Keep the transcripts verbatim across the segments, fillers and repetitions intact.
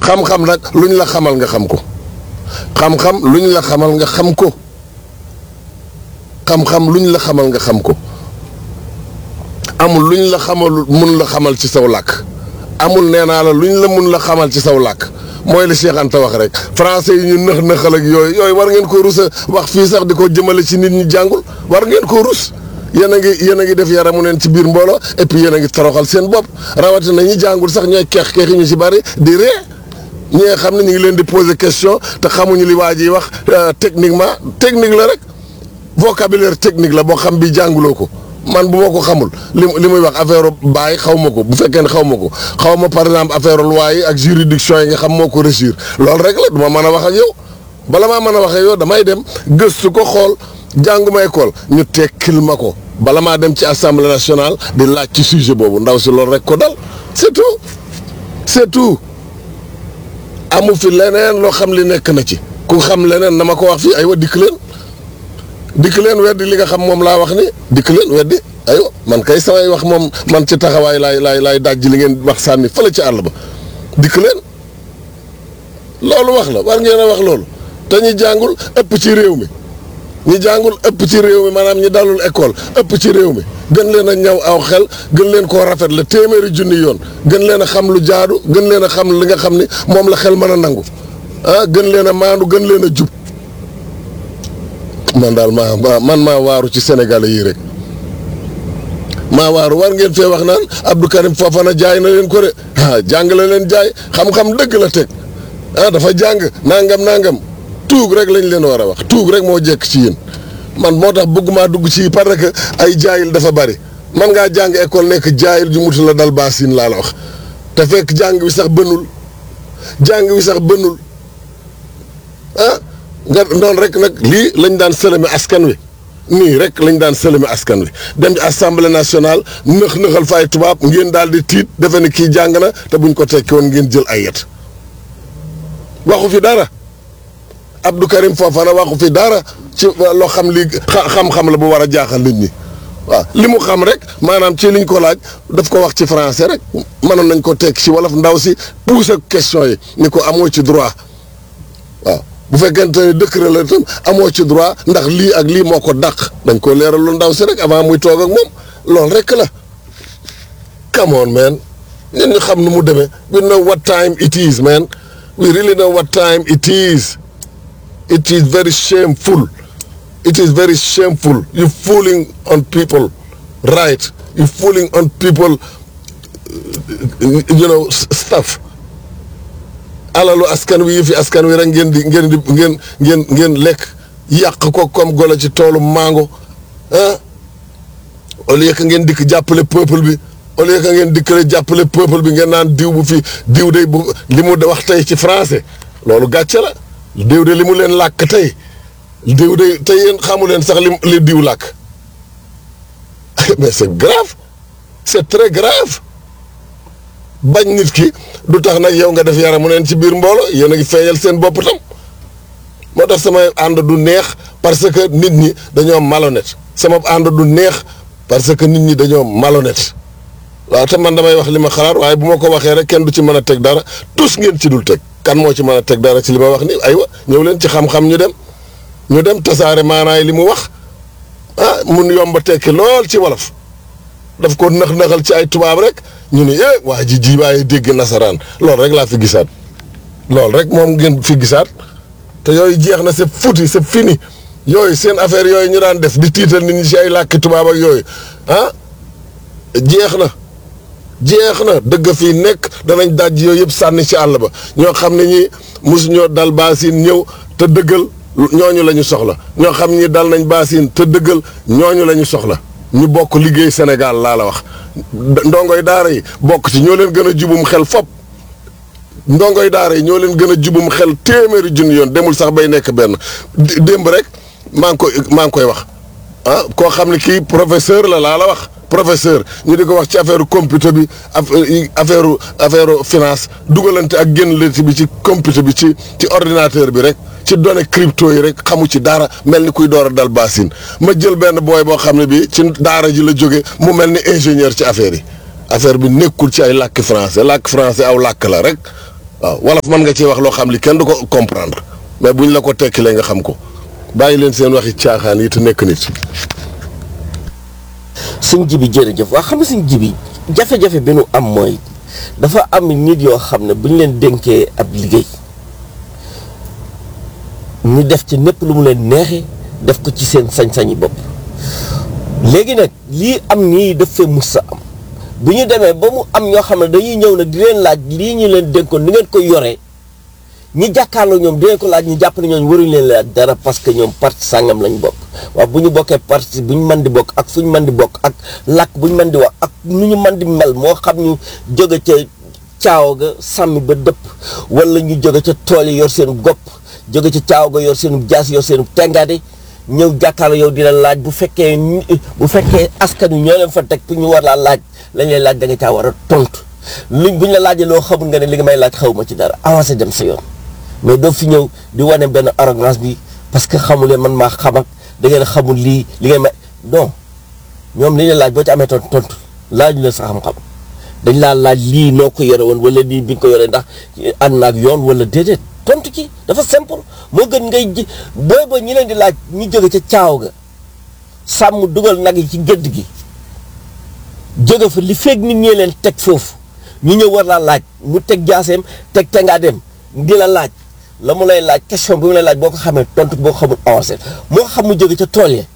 xam-xam nag luñ la xamal nga xam ko xam-xam luñ la xamal nga xam ko xam-xam luñ la xamal nga xam ko amul luñ la xamal mun la xamal ci saw làkk amul nee naa la luñ la mun la xamal ci saw làkk mooy li Cheikh Anta wax rek français yi ñu nëx nëxal ak yooyu yooyu war ngeen ko rus a wax fii sax di ko jëmale ci nit ñi jàngul war ngeen ko rus yéen a ngi yéen a ngi def yaramu neen ci biir mbooloo et puis yéen a ngi toroxal seen bopp rawatina ñi jàngul sax ñooy keex keex yi ñu ci bari di ree ñi nga xam ne ñu ngi leen di poser question te xamuñu li waa ji wax techniquement technique la rek vocabulaire technique la boo xam bi jànguloo ko man bu ma ko xamul li li muy wax affaire baay xaw ma ko bu fekkee ne xaw ma ko xaw ma par exemple affaire loi yi ak juridiction yi nga xam moo ko régir loolu rek la du ma mën a wax ak yow bala maa mën a wax ak yow damay dem gëstu ko xool jànguma école ñu tekkil ma ko bala maa dem ci assemblée nationale di laaj ci sujet boobu ndaw si loolu rek ko dal c'est tout c'est tout amu fi leneen loo xam li nekk na ci ku xam leneen na ma ko wax fii aywa dikk leen dikk leen weddi li nga xam moom laa wax ni dikk leen weddi aywa man kay samay wax moom man ci taxawaay laay laay laay dajji li ngeen wax sànni fële ci àll ba dikk leen loolu wax la war ngeen a wax loolu te ñi jàngul ëpp ci réew mi ñi jàngul ëpp ci réew mi maanaam ñi dalul école ëpp ci réew mi gën leen a ñaw aw xel gën leen koo rafet la téeméeri junni yoon gën leen a xam lu jaadu gën leen a xam li nga xam ni moom la xel mën a nangu ah gën leen a maandu gën leen a jub man daal maa man maa waaru ci Sénégalais yi rek maa waaru war ngeen fee wax naan Abdou Karim Fofana jaay na leen ko de ah jàngale leen jaay xam-xam dëgg la teg ah dafa jàng nangam nangam tuug rek lañ leen war a wax tuug rek moo jekk ci yéen man moo tax bëgguma dugg ci parce que ay jaayil dafa bari man ngaa jàng école nekk jaayil ju mutu la dal baasin laa la wax te fekk jàng wi sax bënul jàng wi sax bënul ah nga doon rek nag lii lañ daan sëlëmi askan wi nii rek lañ daan sëlëmi askan wi dem ci assemblée nationale nëx nëxal fay tubaab ngeen daal di tiit defe ne kii jàng na te buñ ko tekki woon ngeen jël ay yet waxu fi dara Abdou Karim Fofana waxu fi dara ci loo xam li xam-xam la bu war a jaaxal nit ñi waaw li mu xam rek maanaam ci liñ ko laaj daf ko wax ci français rek mënoon nañ ko tekki ci wolof ndaw si pousser question yi ni ko amoo ci droit waaw bu fekkente ne décret la itam amoo ci droit ndax lii ak lii moo ko dàq dañ ko leeral lu ndaw si rek avant muy toog ak moom loolu rek la come on man ñun ñu xam nu mu demee we know what time it is man we really know what time it is it is very shameful it is very shameful you fooling on people right you fooling on people you know stuff alalu askan wi yi fi askan wi rek ngeen di ngeen di ngeen ngeen ngeen lekk yàq ko comme golo ci toolu mango ah au lieu que ngeen dikk jàppale peuple bi au lieu que ngeen dikkale jàppale peuple bi ngeen naan diw bu fi diw de bu li mu wax tey ci français loolu gàcce la diw de li mu leen làkk tey diw de tey yéen xamu leen sax li li diw làkk mais c'est grave c'est très grave bañ nit ki du tax nag yow nga def yaramu neen ci biir mboolo yéen a ngi feeñal seen bopp tam moo tax sama ànd du neex parce que nit ñi dañoo malhonnête sama ànd du neex parce que nit ñi dañoo malhonnête waaw te man damay wax li ma xalaat waaye bu ma ko waxee rek kenn du ci mën a teg dara tous ngeen ci dul teg kan moo ci mën a teg dara ci li ma wax ni aywa ñëw leen ci xam-xam ñu dem ñu dem tasaare maanaay li mu wax ah mun yomb a tekki lool ci wolof daf ko nax-naxal ci ay tubaab rek ñu ne eh waa ji ji waaye dégg nasaraan loolu rek laa fi gisaat loolu rek moom ngeen fi gisaat te yooyu jeex na c'est foutu c'est fini yooyu seen affaire yooyu ñu daan def di tiital nit ñi ci ay làkki tubaab ak yooyu ah jeex na jeex na dëgg fii nekk danañ daj yooyu yëpp sànni ci àll ba ñoo xam ne ñi mosu ñoo dal baasin ñëw te dëggal ñooñu la ñu soxla ñoo xam ñi dal nañ baasin te dëggal ñooñu la ñu soxla ñu bokk liggéey Sénégal laa la wax ndongoy daara yi bokk ci ñoo leen gën a jubum xel fop ndongoy daara yi ñoo leen gën a jubum xel téeméeri junni yoon demul sax bay nekk benn démb rek maa ngi koy maa ngi koy wax ah koo xam ne kii professeur la laa la wax professeur ñu di ko wax ci affaire computer bi affaire affaire finance dugalante ak génnlante bi ci computer bi ci ci ordinateur bi rek ci données crypto yi rek xamu ci dara mel ni kuy door a dal baasin ma jël benn booy boo xam ne bi ci daara ji la jóge mu mel ni ingénieur ci affaire yi affaire bi nekkul ci ay làkki français làkk français aw làkk la rek waaw wolof mën nga ci wax loo xam li kenn du ko comprendre mais buñ la ko tekkilee nga xam ko bàyyi leen seen waxi caaxaan yi te nekk nit. suñ jibi jërëjëf waa xam nga suñ jibi jafe-jafe bi nu am mooy dafa am nit yoo xam ne bu ñu leen dénkee ab liggéey ñu def ci népp lu mu leen neexee def ko ci seen sañ-sañi bopp léegi nag lii am nii daf fee mus sa am bu ñu demee ba mu am ñoo xam ne dañuy ñëw nag di leen laaj lii ñu leen dénkoon ni ngeen ko yoree ñi jàkkaarloo ñoom di leen ko laaj ñu jàpp ne ñooñu waruñu leen laaj dara parce que ñoom parti sàngam lañ bokk waaw bu ñu bokkee parti bu ñu mën di bokk ak fu ñu mën di bokk ak làkk bu ñu mën di wax ak nu ñu mën di mel moo xam ñu jóge ca caaw ga sàmmi ba dëpp wala ñu jóge ca tool yi yor seen gopp jóge ca caaw ga yor seen jaas yor seen tengaade ñëw jàkkaarloo yow di la laaj bu fekkee bu fekkee askan wi ñoo leen fa teg pour ñu war laa laaj lañ lay laaj da nga caa war a tontu luñ buñ la laajee loo xamul nga ne li nga may laaj xaw ma ci dara avancé dem sa yoon mais doo fi ñëw di wane benn arrogance bi parce que xamulee man maa xam ak da ngeen xamul lii li ngay may non ñoom li ñu laaj boo ci amee tontu tontu laajuñ la sa xam-xam dañ laa laaj lii noo ko yore woon wala lii bi nga ko yore ndax ànd naag yoon wala déedéet tontu ci dafa simple moo gën ngay ji booba ñi leen di laaj ñu jóge ca caaw ga sàmm dugal nag yi ci gédd gi jóge fa li feeg nit ñee leen teg foofu ñu ñëw war laa laaj mu teg jaaseem teg tengaa-dem di la laaj la mu lay laaj question bi mu lay laaj boo ko xamee tontu boo ko xamul avancé moo xam mu jóge ca tool ya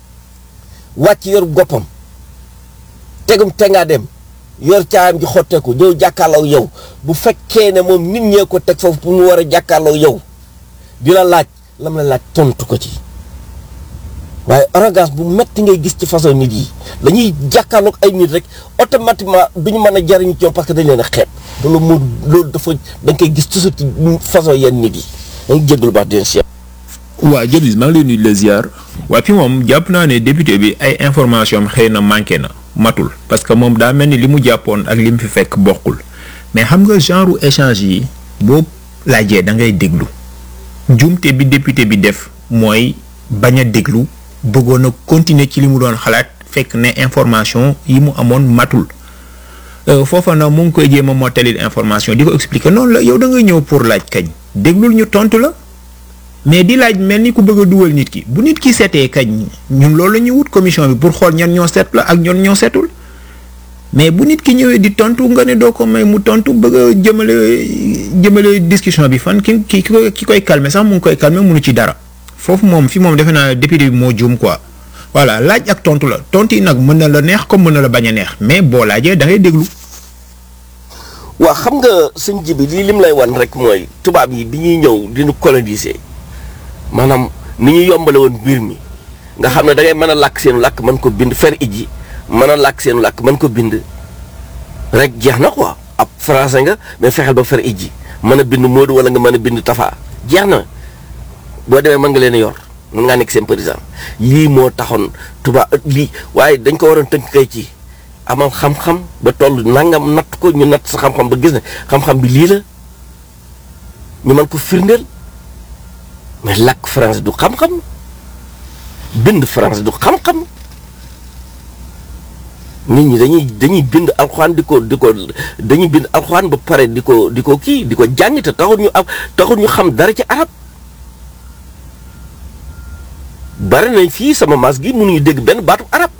wàcc yor goppam tegum tengaa-dem yor caayam ji xotteeku ñëw jàkkaarloo yow bu fekkee ne moom nit ñee ko teg foofu pour mu war a jàkkaarloo yow di la laaj la mu la laaj tontu ko ci waaye arrogance bu metti ngay gis ci façon nit yi dañuy jàkkaarloog ay nit rek automatiquement duñu mën a jariñu ci ñoom parce que dañ leen a xeeb loolu moo loolu dafa da nga koy gis toujours ci façon yenn nit yi dañ jégalu baax den chef waa jërëjëf maa ngi lay nuyu di la ziar waa fi moom jàpp naa ne député bi ay information am xëy na manqué na matul parce que moom daa mel ni li mu jàppoon ak li mu fi fekk bokkul mais xam nga genre échange yi boo laajee da ngay déglu jumte bi député bi def mooy bañ a déglu bëggoon a continuer ci li mu doon xalaat fekk ne information yi mu amoon matul foofa na mu ngi koy jéem a mottalil information di ko expliquer noonu la yow da nga ñëw pour laaj kañ déglul ñu tontu la mais di laaj mel ni ku bëgg a dugal nit ki bu nit ki seetee kañ ñun loolu la ñuy wut commission bi pour xool ñan ñoo seet la ak ñan ñoo seetul mais bu nit ki ñëwee di tontu nga ne doo ko may mu tontu bëgg a jëmale jëmale discussion bi fan ki ki ki koy calmer sax mu ngi koy calmer mënu ci dara foofu moom fi moom defe naa député bi moo juum quoi voilà laaj ak tontu la tontu yi nag mën na la neex comme mën na la bañ a neex mais boo laajee da ngay déglu. waaw xam nga suñ ji bi lii lim lay wan rek mooy tubaab yi bi ñuy ñëw di ñu coloniser maanaam ni ñu yombale woon mbir mi nga xam ne da ngay mën a làkk seenu làkk mën ko bind fer iji mën a làkk seenu làkk mën ko bind rek jeex na quoi ab français nga mais fexeel ba fer iji mën a bind Moodu wala nga mën a bind Tafa jeex na boo demee mën nga leen a yor mën ngaa nekk seen président lii moo taxoon tubaab lii waaye dañ ko waroon tënk kay ci amal xam-xam ba toll nangam natt ko ñu natt sa xam-xam ba gis ne xam-xam bi lii la ñu mën ko firndeel mais làkk français du xam-xam bind français du xam-xam nit ñi dañuy dañuy bind alxuraan di ko di ko dañuy bind alxuraan ba pare di ko di ko kii di ko jàng te taxul ñu am taxul ñu xam dara ci arab bari nañ fii sama maas gi mënuñu dégg benn baatu arab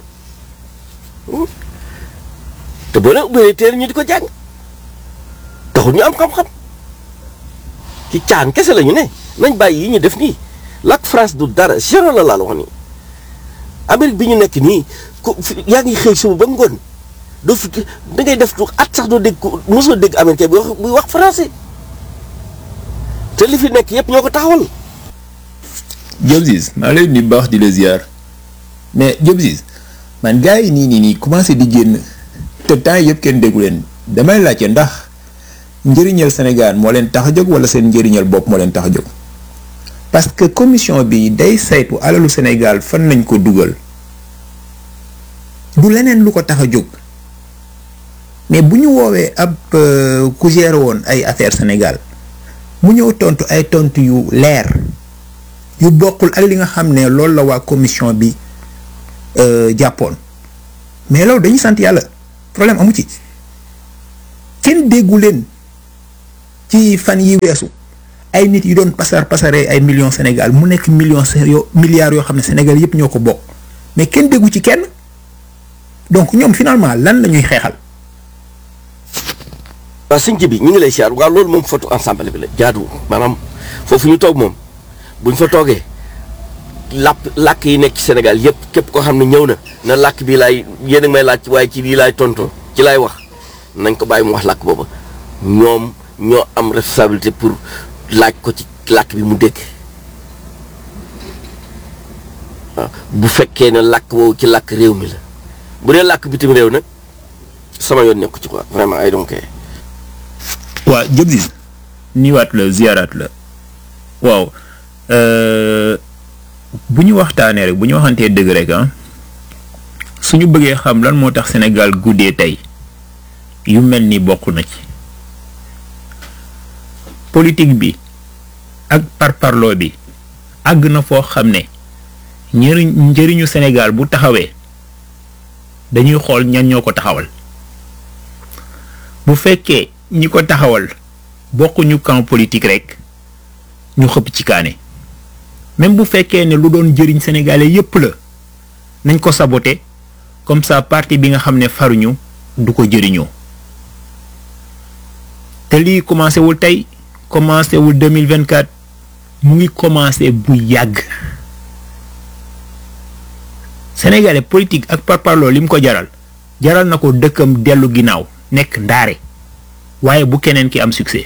te boo leen ubbee téere ñu di ko jàng taxul ñu am xam-xam ci caan kese la ñu ne nañ bàyyi yi ñu def nii làkk France du dara zéro la laal wax nii Amérique bi ñu nekk nii ku yaa ngi xëy suba ba ngoon doo fi da ngay def at sax doo dégg mosoo dégg américain bi wax buy wax français te li fi nekk yëpp ñoo ko taxawal. Diop Ziz maa lay nuyu baax di la ziar mais Diop Ziz man gars yi nii nii nii commencé di génn te temps yëpp kenn déggu leen damay laajte ndax njëriñal Sénégal moo leen tax a jóg wala seen njëriñal bopp moo leen tax a jóg parce que commission bi day saytu alalu Sénégal fan lañ ko dugal du leneen lu ko tax a jóg mais bu ñu woowee ab ku géré woon ay affaire Sénégal mu ñëw tontu ay tontu yu leer yu bokkul ak li nga xam ne loolu la waa commission bi jàppoon mais loolu dañuy sant yàlla problème amu ci kenn déggu leen ci fan yi weesu ay nit yi doon pasar pasaree ay millions Sénégal mu nekk millions yo milliards yoo xam ne Sénégal yëpp ñoo ko bokk mais kenn déggu ci kenn donc ñoom finalement lan la ñuy xeexal. waaw sëñ bi ñu ngi lay siyaar waaw loolu moom photo ensemble bi la jaadu maanaam foofu ñu toog moom buñ fa toogee làpp làkk yi nekk ci Sénégal yëpp képp koo xam ne ñëw na na làkk bii laay yéen a may laaj waaye ci lii laay tontoo ci laay wax nañ ko bàyyi mu wax làkk booba ñoom ñoo am responsabilité pour laaj ko ci làkk bi mu dégg waaw bu fekkee ne làkk boobu ci làkk réew mi la bu dee làkk bitim réew nag sama yoon nekku ci quoi vraiment ay donc waaw Diop Ziz niwaat la ziyaaraat la waaw bu ñu waxtaanee rek bu ñu waxantee dëgg rek ah suñu bëggee xam lan moo tax Sénégal guddee tey yu mel ni bokk na ci politique bi ak parparloo bi àgg na foo xam ne njëriñ njëriñu Sénégal bu taxawee dañuy xool ñan ñoo ko taxawal bu fekkee ñi ko taxawal bokkuñu camp politique rek ñu xëpp ci kaane même bu fekkee ne lu doon jëriñ sénégalais yépp la nañ ko saboter comme ça parti bi nga xam ne faruñu du ko jëriñoo te lii commencé wul tey commencé wul deux mille vingt-quatre mu ngi commencé bu yàgg sénégalais politique ak parparloo li mu ko jaral jaral na ko dëkkam dellu ginnaaw nekk ndaare waaye bu keneen ki am succès.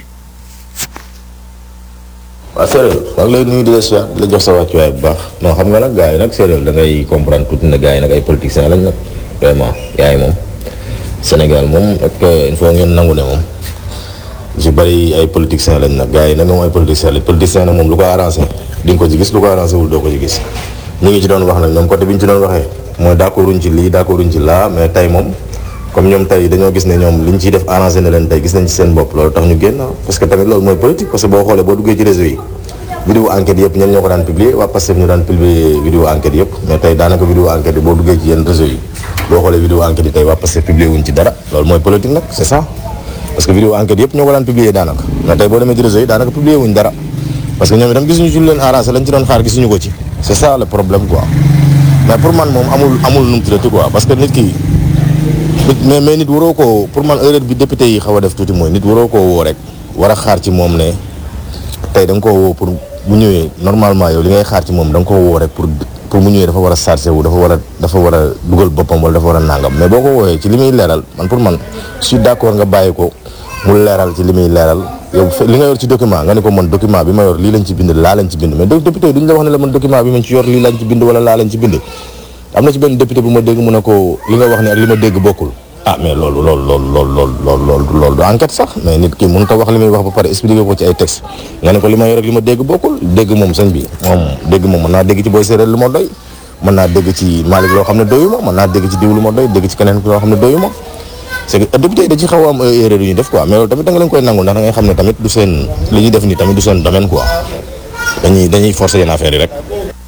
waaw séeréer maa ngi lay nuyu di la siyaar di la jox sa wàccuwaay bu baax non xam nga nag gars yi nag séeréer da ngay comprendre tuuti na gars yi nag ay politiciens lañ nag vraiment gars yi moom Sénégal moom ak il faut ngeen nangu ne moom ju bëri ay politiciens lañ nag gars yi nag moom ay politiciens lañ politiciens nag moom lu ko arrangé di nga ko ci gis lu ko arrangé wul doo ko ci gis ñu ngi ci doon wax nag ñoom côté bi ñu ci doon waxee mooy d'accorduñ ci lii d'accorduñ ci laa mais tey moom comme ñoom tey dañoo gis ne ñoom li ñu ciy def arrangé na leen tey gis nañ ci seen bopp loolu tax ñu génn parce que tamit loolu mooy politique parce que boo xoolee boo duggee ci réseau yi vidéo enquête yëpp ñen ñoo ko daan publier waa Pastef ñu daan publier vidéo enquête yëpp mais tey daanaka vidéo enquête yi boo duggee ci yenn réseau yi boo xoolee vidéo enquête yi tey waa Pastef publier wuñ ci dara loolu mooy politique nag c'est ça parce que vidéo enquête yëpp ñoo ko daan publier daanaka mais tey boo demee ci réseau yi daanaka publier wuñ dara parce que ñoom itam gisuñu ci lu leen arrangé lañ ci doon xaar gisuñu ko ci c'est ça le problème quoi mais pour man moom amul amul nu mu tuddati quoi parce que nit ki mais mais nit waroo koo pour man erreur bi député yi xaw a def tuuti mooy nit waroo koo woo rek war a xaar ci moom ne tey da nga koo woo pour bu ñëwee normalement yow li ngay xaar ci moom da nga koo woo rek pour pour mu ñëwee dafa war a chargé wu dafa war a dafa war a dugal boppam wala dafa war a nangam mais boo ko wooyee ci li muy leeral man pour man je suis d'accord nga bàyyi ko mu leeral ci li muy leeral yow li nga yor ci document nga ne ko man document bi ma yor lii lañ ci bind laa lañ ci bind mais député yi duñ la wax ne la man document bi ma ci yor lii lañ ci bind wala laa lañ ci bind am na ci benn député bu ma dégg mu ne ko li nga wax ne ak li ma dégg bokkul ah mais loolu loolu loolu loolu loolu loolu loolu du enquête sax mais nit ki mën ko wax li muy wax ba pare expliquer ko ci ay texte nga ne ko li ma yor ak li ma dégg bokkul dégg moom sëñ bi moom dégg moom mën naa dégg ci Boy Séeréer lu ma doy mën naa dégg ci Malick loo xam ne doyu ma mën naa dégg ci diw lu ma doy dégg ci keneen loo xam ne doyu ma c'est que député yi da ci xaw a am erreur yu ñu def quoi mais loolu tamit da nga leen koy nangu ndax da ngay xam ne tamit du seen li ñuy def nii tamit du seen domaine quoi dañuy dañuy forcer yenn affaire yi rek.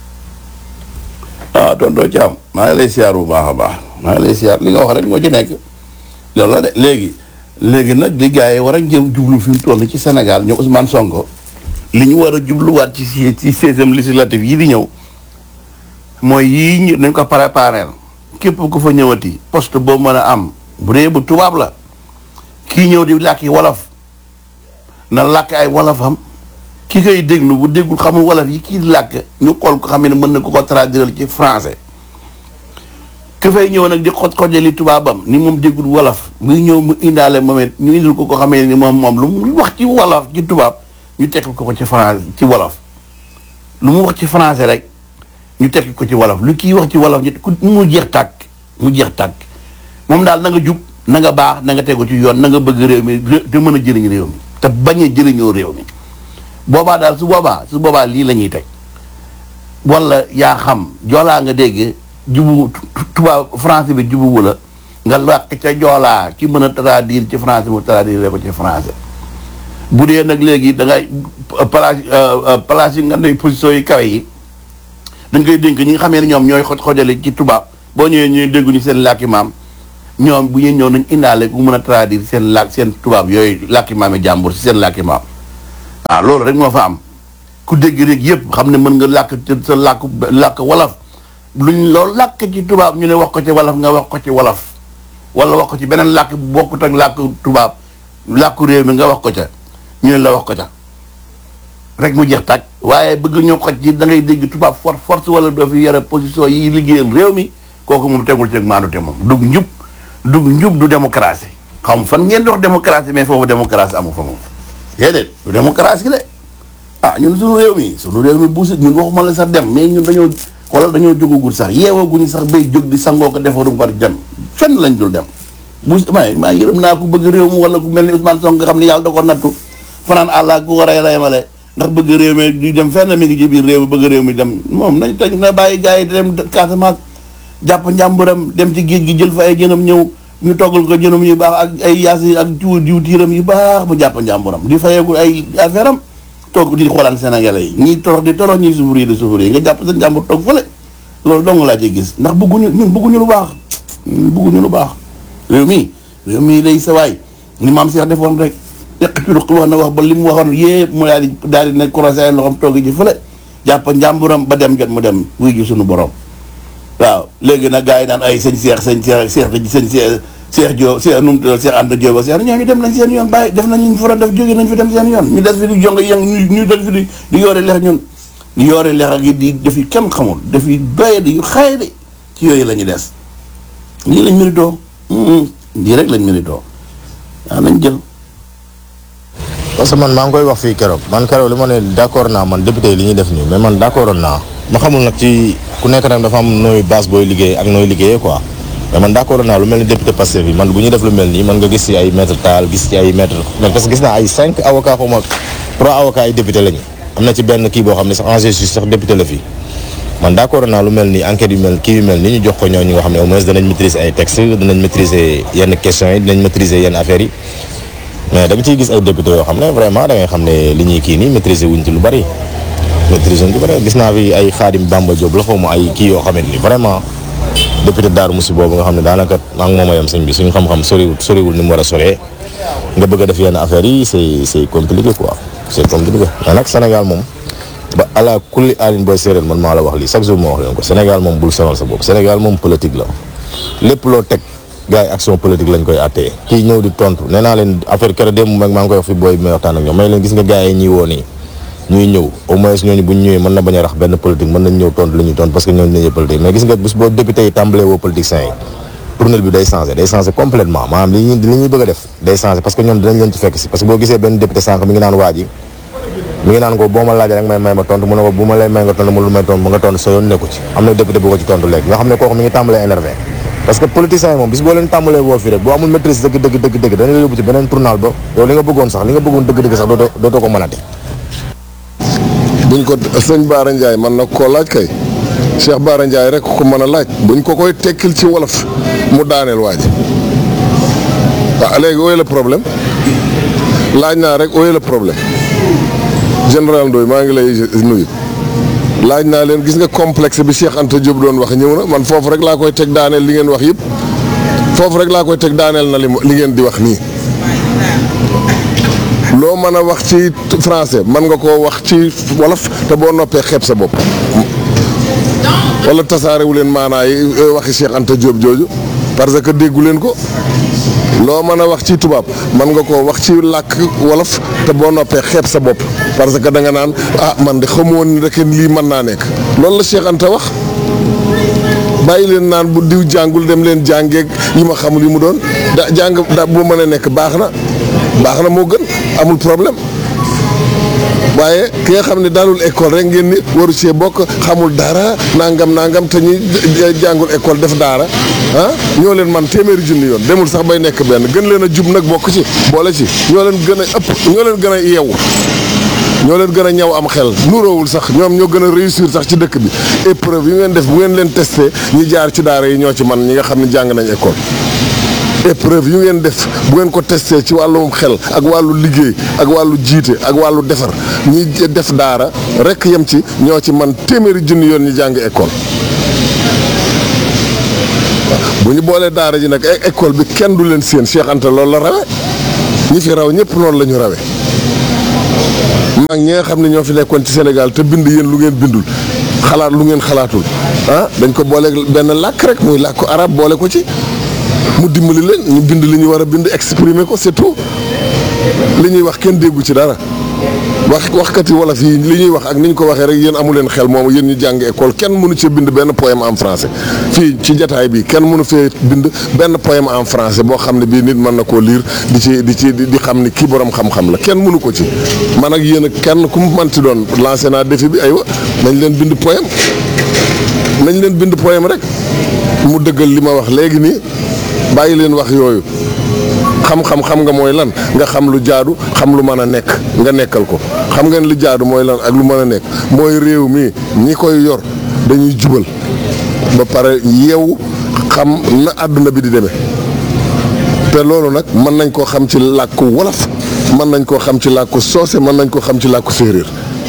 ah tonton Thiam maa ngi lay siyaar bu baax a baax maa ngi lay siyaar li nga wax rek moo ci nekk loolu la de léegi léegi nag li gars yi war a jëm jublu fi mu toll ci Sénégal ñoom Ousmane Sonko li ñu war a jubluwaat ci ci seizième législative yi di ñëw mooy yii ñu nañ ko prépareel képp ku fa ñëwati poste boo mën a am bu dee bu tubaab la kii ñëw di làkki wolof na làkk ay wolofam ki koy déglu bu déggul xamul wolof yi kii làkk ñu xool ko xam ne mën na ko ko traduire ci français ku fay ñëw nag di xoj xojali tubaabam ni moom déggul wolof muy ñëw mu indaale moom it ñu indil ko ko xamee ni moom moom lu mu wax ci wolof ci tubaab ñu tekk ko ko ci français ci wolof lu mu wax ci français rek ñu tekk ko ci wolof lu kii wax ci wolof ñu ku mu jeex tàkk mu jeex tàkk moom daal na nga jub na nga baax na nga tegu ci yoon na nga bëgg réew mi te mën a jëriñ réew mi te bañ a jëriñoo réew mi boobaa daal su boobaa su boobaa lii la ñuy teg wala yaa xam joolaa nga dégg jubu tubaab français bi jubuwu la nga làkk ca joolaa ki mën a traduire ci français mu traduire ko ci français bu dee nag léegi da ngay place place yi nga ne position yi kawe yi dañ koy dénk ñi nga xamee ne ñoom ñooy xoj xojale ci tubaab boo ñëwee ñuy dégguñu seen làkki maam ñoom bu ñuy ñëw nañ indaale ku mën a traduire seen làkk seen tubaab yooyu làkki maami jàmbur si seen làkki maam waaw loolu rek moo fa am ku dégg rek yëpp xam ne mën nga làkk sa làkk làkk wolof luñ loolu làkk ci tubaab ñu ne wax ko ci wolof nga wax ko ci wolof wala wax ko ci beneen làkk bu bokkut ak làkk tubaab làkku réew mi nga wax ko ca ñu ne la wax ko ca rek mu jeex tàkk waaye bëgg ñoo xoj ci da ngay dégg tubaab force force wala doo fi yore position yi liggéeyal réew mi kooku moom tegul ci maandu te moom dug njub dug njub du démocratie xam fan ngeen dox démocratie mais foofu démocratie amu fa moom déedéet du démocratie de ah ñun suñu réew mi suñu réew mi buusit ñun waxuma la sax dem mais ñun dañoo xoolal dañoo jógagul sax yeewaguñu sax bay jóg di sangoo ko defaru war dem fenn lañ dul dem buus may maa yërëm naa ku bëgg réew mi wala ku mel ni Ousmane Sonko nga xam ne yàlla da ko nattu fanaan àlla ku ko rey la yemale ndax bëgg réew mi di dem fenn mi ngi ci biir réew mi bëgg réew mi dem moom nañ teg na bàyyi gars yi di dem Casamance jàpp njàmburam dem ci géej gi jël fa ay jënam ñëw ñu toggal ko jënam yu baax ak ay yaas yi ak jiw diw tiiram yu baax mu jàpp njàmburam di fayeeku ay affaire am toog di xoolaan Sénégalais yi ñii torox di torox ñuy souffrir di souffrir nga jàpp sa njàmbur toog fële loolu dong laa ci gis ndax bëgguñu ñun bëgguñu lu baax ñun bëgguñu lu baax réew mi réew mi lay sawaay ni maam Cheikh defoon rek teq ci ruq wax na wax ba li mu waxoon yépp mu daal di daal di ne croisé ay loxoom toog ji fële jàpp njàmburam ba dem jot mu dem wuy ji suñu borom waaw léegi nag gars yi naan ay sëñ Cheikh sëñ Cheikh Cheikh sëñ Cheikh Cheikh Diop Cheikh nu mu tudd Cheikh Anta Diop Cheikh ñooñu dem nañ seen yoon bàyyi def nañ li ñu fa def jóge nañ fi dem seen yoon ñu des fi di jonge yang ñu ñu des fi di di yoore lex ñun di yoore lex ak yi di def yi kenn xamul def yi doye di yu xaye di ci yooyu la ñu des lii lañ méritoo lii rek lañ méritoo waaw nañ jël parce que man maa ngi koy wax fii keroog man keroog li ma ne d'accord naa man député yi li ñuy def nii mais man d'accordoon naa ma xamul nag ci ku nekk nag dafa am nooy base booy liggéey ak nooy liggéeyee quoi mais man d'accord naa lu mel ni député Pastef bi man bu ñuy def lu mel nii man nga gis ci ay maître Tall gis ci ay maître parce que gis naa ay cinq avocats xaw ma trois avocats ay député lañu am na ci benn kii boo xam ne sax en justice sax député la fii man d'accord naa lu mel ni enquête yu mel kii yu mel ni ñu jox ko ñooñu nga xam ne au moins danañ maîtriser ay textes danañ maîtriser yenn questions yi dinañ maîtriser yenn affaires yi mais da nga ciy gis ay député yoo xam ne vraiment da ngay xam ne li ñuy kii nii maîtriser wuñ ci lu bari maîtriser wuñ ci lu bari gis naa fi ay Khadim Bamba Diop la xaw ma ay kii yoo xamante ni vraiment député Darou Moussi boobu nga xam ne daanaka maa ngi moom a yem sëñ bi suñu xam-xam soriwul soriwul ni mu war a soree nga bëgg a def yenn affaires yi c'est c'est compliqué quoi c'est compliqué mais nag Sénégal moom ba ala kulli alin booy séeréer man maa la wax lii chaque jour moo wax leen ko Sénégal moom bul sonal sa bopp Sénégal moom politique la lépp loo teg gars yi action politique lañ koy attee kii ñëw di tontu nee naa leen affaire kër démb mag maa ngi koy wax fi booy bi may waxtaan ak ñoom may leen gis nga gars yi ñuy woo nii ñuy ñëw au moins ñooñu buñ ñëwee mën na bañ a rax benn politique mën nañ ñëw tontu li ñuy tontu parce que ñooñu dañuy politique mais gis nga bés boo député yi tàmbalee woo politiciens yi tournel bi day changé day changé complètement maanaam li ñuy li ñuy bëgg a def day changé parce que ñoom dinañ leen ci fekk si parce que boo gisee benn député sànq mi ngi naan waa ji mi ngi naan ko boo ma laajee rek may may ma tontu mu ne ko bu ma lay may nga tontu mu lu may tontu mu nga tontu sa yoon nekku ci am na député bu ko ci tontu léegi nga xam ne kooku mi ngi tàmbalee énervé parce que politiciens yi moom bis boo leen tàmbalee woo fii rek boo amul maîtrise dëgg dëgg dëgg dëgg dañu la yóbbu ci beneen tournal ba yow li nga bëggoon sax li nga bëggoon dëgg dëgg sax dootoo dootoo ko mënati. buñ ko sëñ Baara Ndiaye man nag koo laaj kay Cheikh Baara Ndiaye rek ko mën a laaj buñ ko koy tekkil ci wolof mu daaneel waa ji waaw léegi ooy la problème laaj naa rek ooy la problème général Ndoye maa ngi lay nuyu laaj naa leen gis nga complexe bi Cheikh Anta Diop doon wax ñëw na man foofu rek laa koy teg daaneel li ngeen wax yëpp foofu rek laa koy teg daaneel na li li ngeen di wax nii loo mën a wax ci français mën nga koo wax ci wolof te boo noppee xeeb sa bopp wala tasaarewu leen maanaa yi waxi Cheikh Anta Diop jooju parce que déggu leen ko loo mën a wax ci tubaab mën nga koo wax ci làkk wolof te boo noppee xeeb sa bopp parce que da nga naan ah man de xamoon ni rek lii mën naa nekk loolu la Cheikh Anta wax bàyyi leen naan bu diw jàngul dem leen jàngeeg yi ma xamul yi mu doon da jàng da bu mën a nekk baax na baax na moo gën amul problème waaye ki nga xam ne daanul école rek ngeen ni waru cee bokk xamul dara nangam nangam te ñuy jàngul école def daara ah ñoo leen man téeméeri junni yoon demul sax bay nekk benn gën leen a jub nag bokk ci boole ci ñoo leen gën a ëpp ñoo leen gën a yeewu ñoo leen gën a ñaw am xel nuroowul sax ñoom ñoo gën a réussir sax ci dëkk bi épreuve yi ngeen def bu ngeen leen testé ñi jaar ci daara yi ñoo ci man ñi nga xam ne jàng nañ école épreuve yu ngeen def bu ngeen ko testé ci wàllum xel ak wàllu liggéey ak wàllu jiite ak wàllu defar ñi def daara rek yem ci ñoo ci man téeméeri junni yoon ñi jàng école bu ñu boolee daara ji nag école bi kenn du leen seen Cheikh Anta loolu la rawe ñi fi raw ñëpp noonu la ñu rawe mag ñi nga xam ne ñoo fi nekkoon ci Sénégal te bind yéen lu ngeen bindul xalaat lu ngeen xalaatul ah dañ ko boole benn làkk rek muy làkku arab boole ko ci mu dimbali leen ñu bind li ñu war a bind exprimer ko c'est tout li ñuy wax kenn déggu ci dara wax waxkat yi wolof yi li ñuy wax ak ni ñu ko waxee rek yéen amu leen xel moomu yéen ñu jàng école kenn mënu ci bind benn poème en français fii ci jataay bi kenn mënu fee bind benn poème en français boo xam ne bii nit mën na koo lire di ci di ci di xam ni kii borom xam-xam la kenn mënu ko ci man ak yéen ak kenn ku mu mënti doon lancé naa défi bi aywa nañ leen bind poème nañ leen bind poème rek mu dëggal li ma wax léegi nii bàyyi leen wax yooyu xam-xam xam nga mooy lan nga xam lu jaadu xam lu mën a nekk nga nekkal ko xam ngeen lu jaadu mooy lan ak lu mën a nekk mooy réew mi ñi koy yor dañuy jubal ba pare yeewu xam na àdduna bi di demee te loolu nag mën nañ koo xam ci làkku wolof mën nañ koo xam ci làkku soose mën nañ koo xam ci làkku séeréer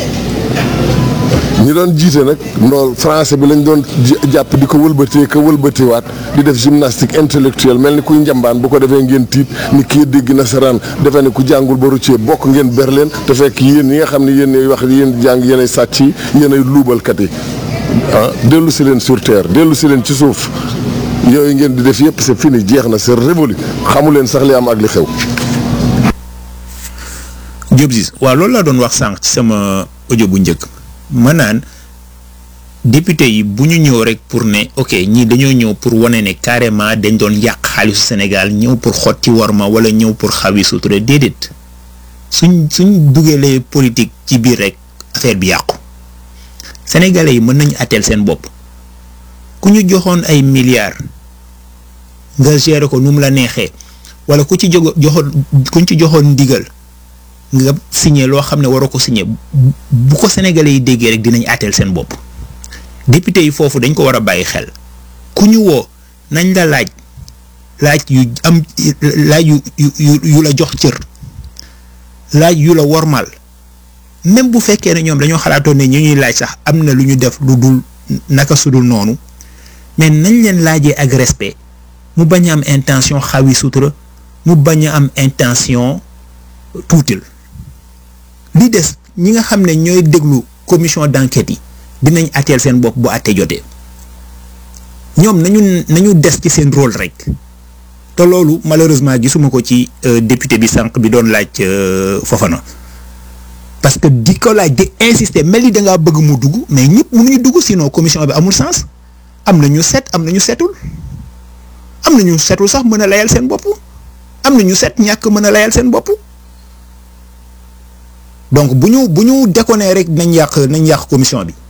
ñi doon jiite nag loolu français bi lañ doon jàpp di ko wëlbatee ko wëlbateewaat di def gymnastique intellectuelle mel ni kuy njambaan bu ko defee ngeen tiit ni kii dégg nasaraan defe ne ku jàngul ba ruccee bokk ngeen ber leen te fekk yéen ñi nga xam ne yéen ñooy wax yéen jàng yéen ay sàcc yi yéen ay luubalkat yi ah dellu si leen sur terre dellu si leen ci suuf yooyu ngeen di def yëpp c'est fini jeex na c'est révolu xamu leen sax li am ak li xew. Diop Ziz waaw loolu laa doon wax sànq ci sama audio bu njëkk. ma naan député yi bu ñu ñëw rek pour ne ok ñii dañoo ñëw pour wane ne carrément dañ doon yàq xaalisu Sénégal ñëw pour xotti worma wala ñëw pour xawi sutura déedéet suñ suñ dugalee politique ci biir rek affaire bi yàqu sénégalais yi mën nañu atteel seen bopp ku ñu joxoon ay milliards nga gérer ko nu mu la neexee wala ku ci jogo joxoon ku ñu ci joxoon ndigal nga signé loo xam ne waroo ko signé bu ko sénégalais yi déggee rek dinañ àtteel seen bopp député yi foofu dañ ko war a bàyyi xel ku ñu woo nañ la laaj laaj yu am laaj yu yu yu la jox cër laaj yu la wormal même bu fekkee ne ñoom dañoo xalaatoon ne ñu ñuy laaj sax am na lu ñu def lu dul naka sudul noonu mais nañ leen laajee ak respect mu bañ a am intention xawi sutura mu bañ a am intention tuutil li des ñi nga xam ne ñooy déglu commission d'enquête yi dinañ atteel seen bopp bu àtte jotee ñoom nañu nañu des ci seen rôle rek te loolu malheureusement gisuma ko ci député bi sànq bi doon laaj Fofana parce que di ko laaj di insister mel ni da ngaa bëgg mu dugg mais ñëpp mënuñu dugg sinon commission bi amul sens am na ñu set am na ñu setul am na ñu setul sax mën a layal seen bopp am na ñu set ñàkk mën a layal seen bopp. donc bu ñu bu ñu déconné rek nañ yàq nañ yàq commission bi.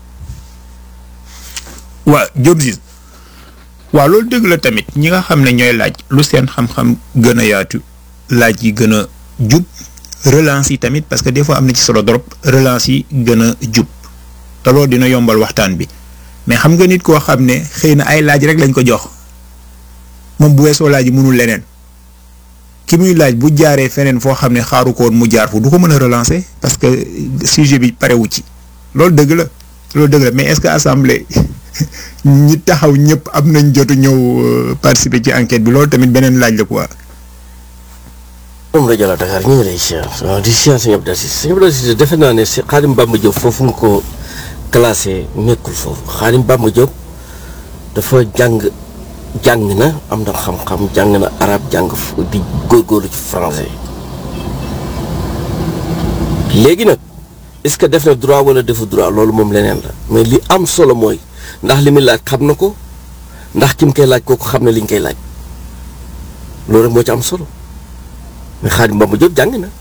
waaw Diop Ziz waaw loolu dëgg la tamit ñi nga xam ne ñooy laaj lu seen xam-xam gën a yaatu laaj yi gën a jub relance yi tamit parce que des fois am na ci solo trop relance yi gën a jub te loolu dina yombal waxtaan bi mais xam nga nit koo xam ne xëy na ay laaj rek lañ ko jox moom bu weesoo laaj yi mënul leneen. ki muy laaj bu jaaree feneen foo xam ne xaaru ko woon mu jaar fu du ko mën a relancer parce que sujet bi parewu ci loolu dëgg la loolu dëgg la mais est-ce que assemblée ñi taxaw ñëpp am nañ jotu ñëw participer ci enquête bi loolu tamit beneen laaj la quoi. moom rajo la Dakar ñu ngi lay siyaar waaw di siyaar Sëñ Abdou Aziz Sëñ Abdou Aziz defe naa ne si Khadim Bamba Diop foofu nga ko classé nekkul foofu Khadim Bamba Diop dafa jàng. jàng na am na xam-xam jàng na arab jàng di góorgóorlu ci français léegi nag est-ce que def na droit wala defu droit loolu moom leneen la mais li am solo mooy ndax li muy laaj xam na ko ndax ki mu koy laaj kooku xam na li ñu koy laaj loolu rek moo ci am solo mais Khadim Bamba Diop jàng na.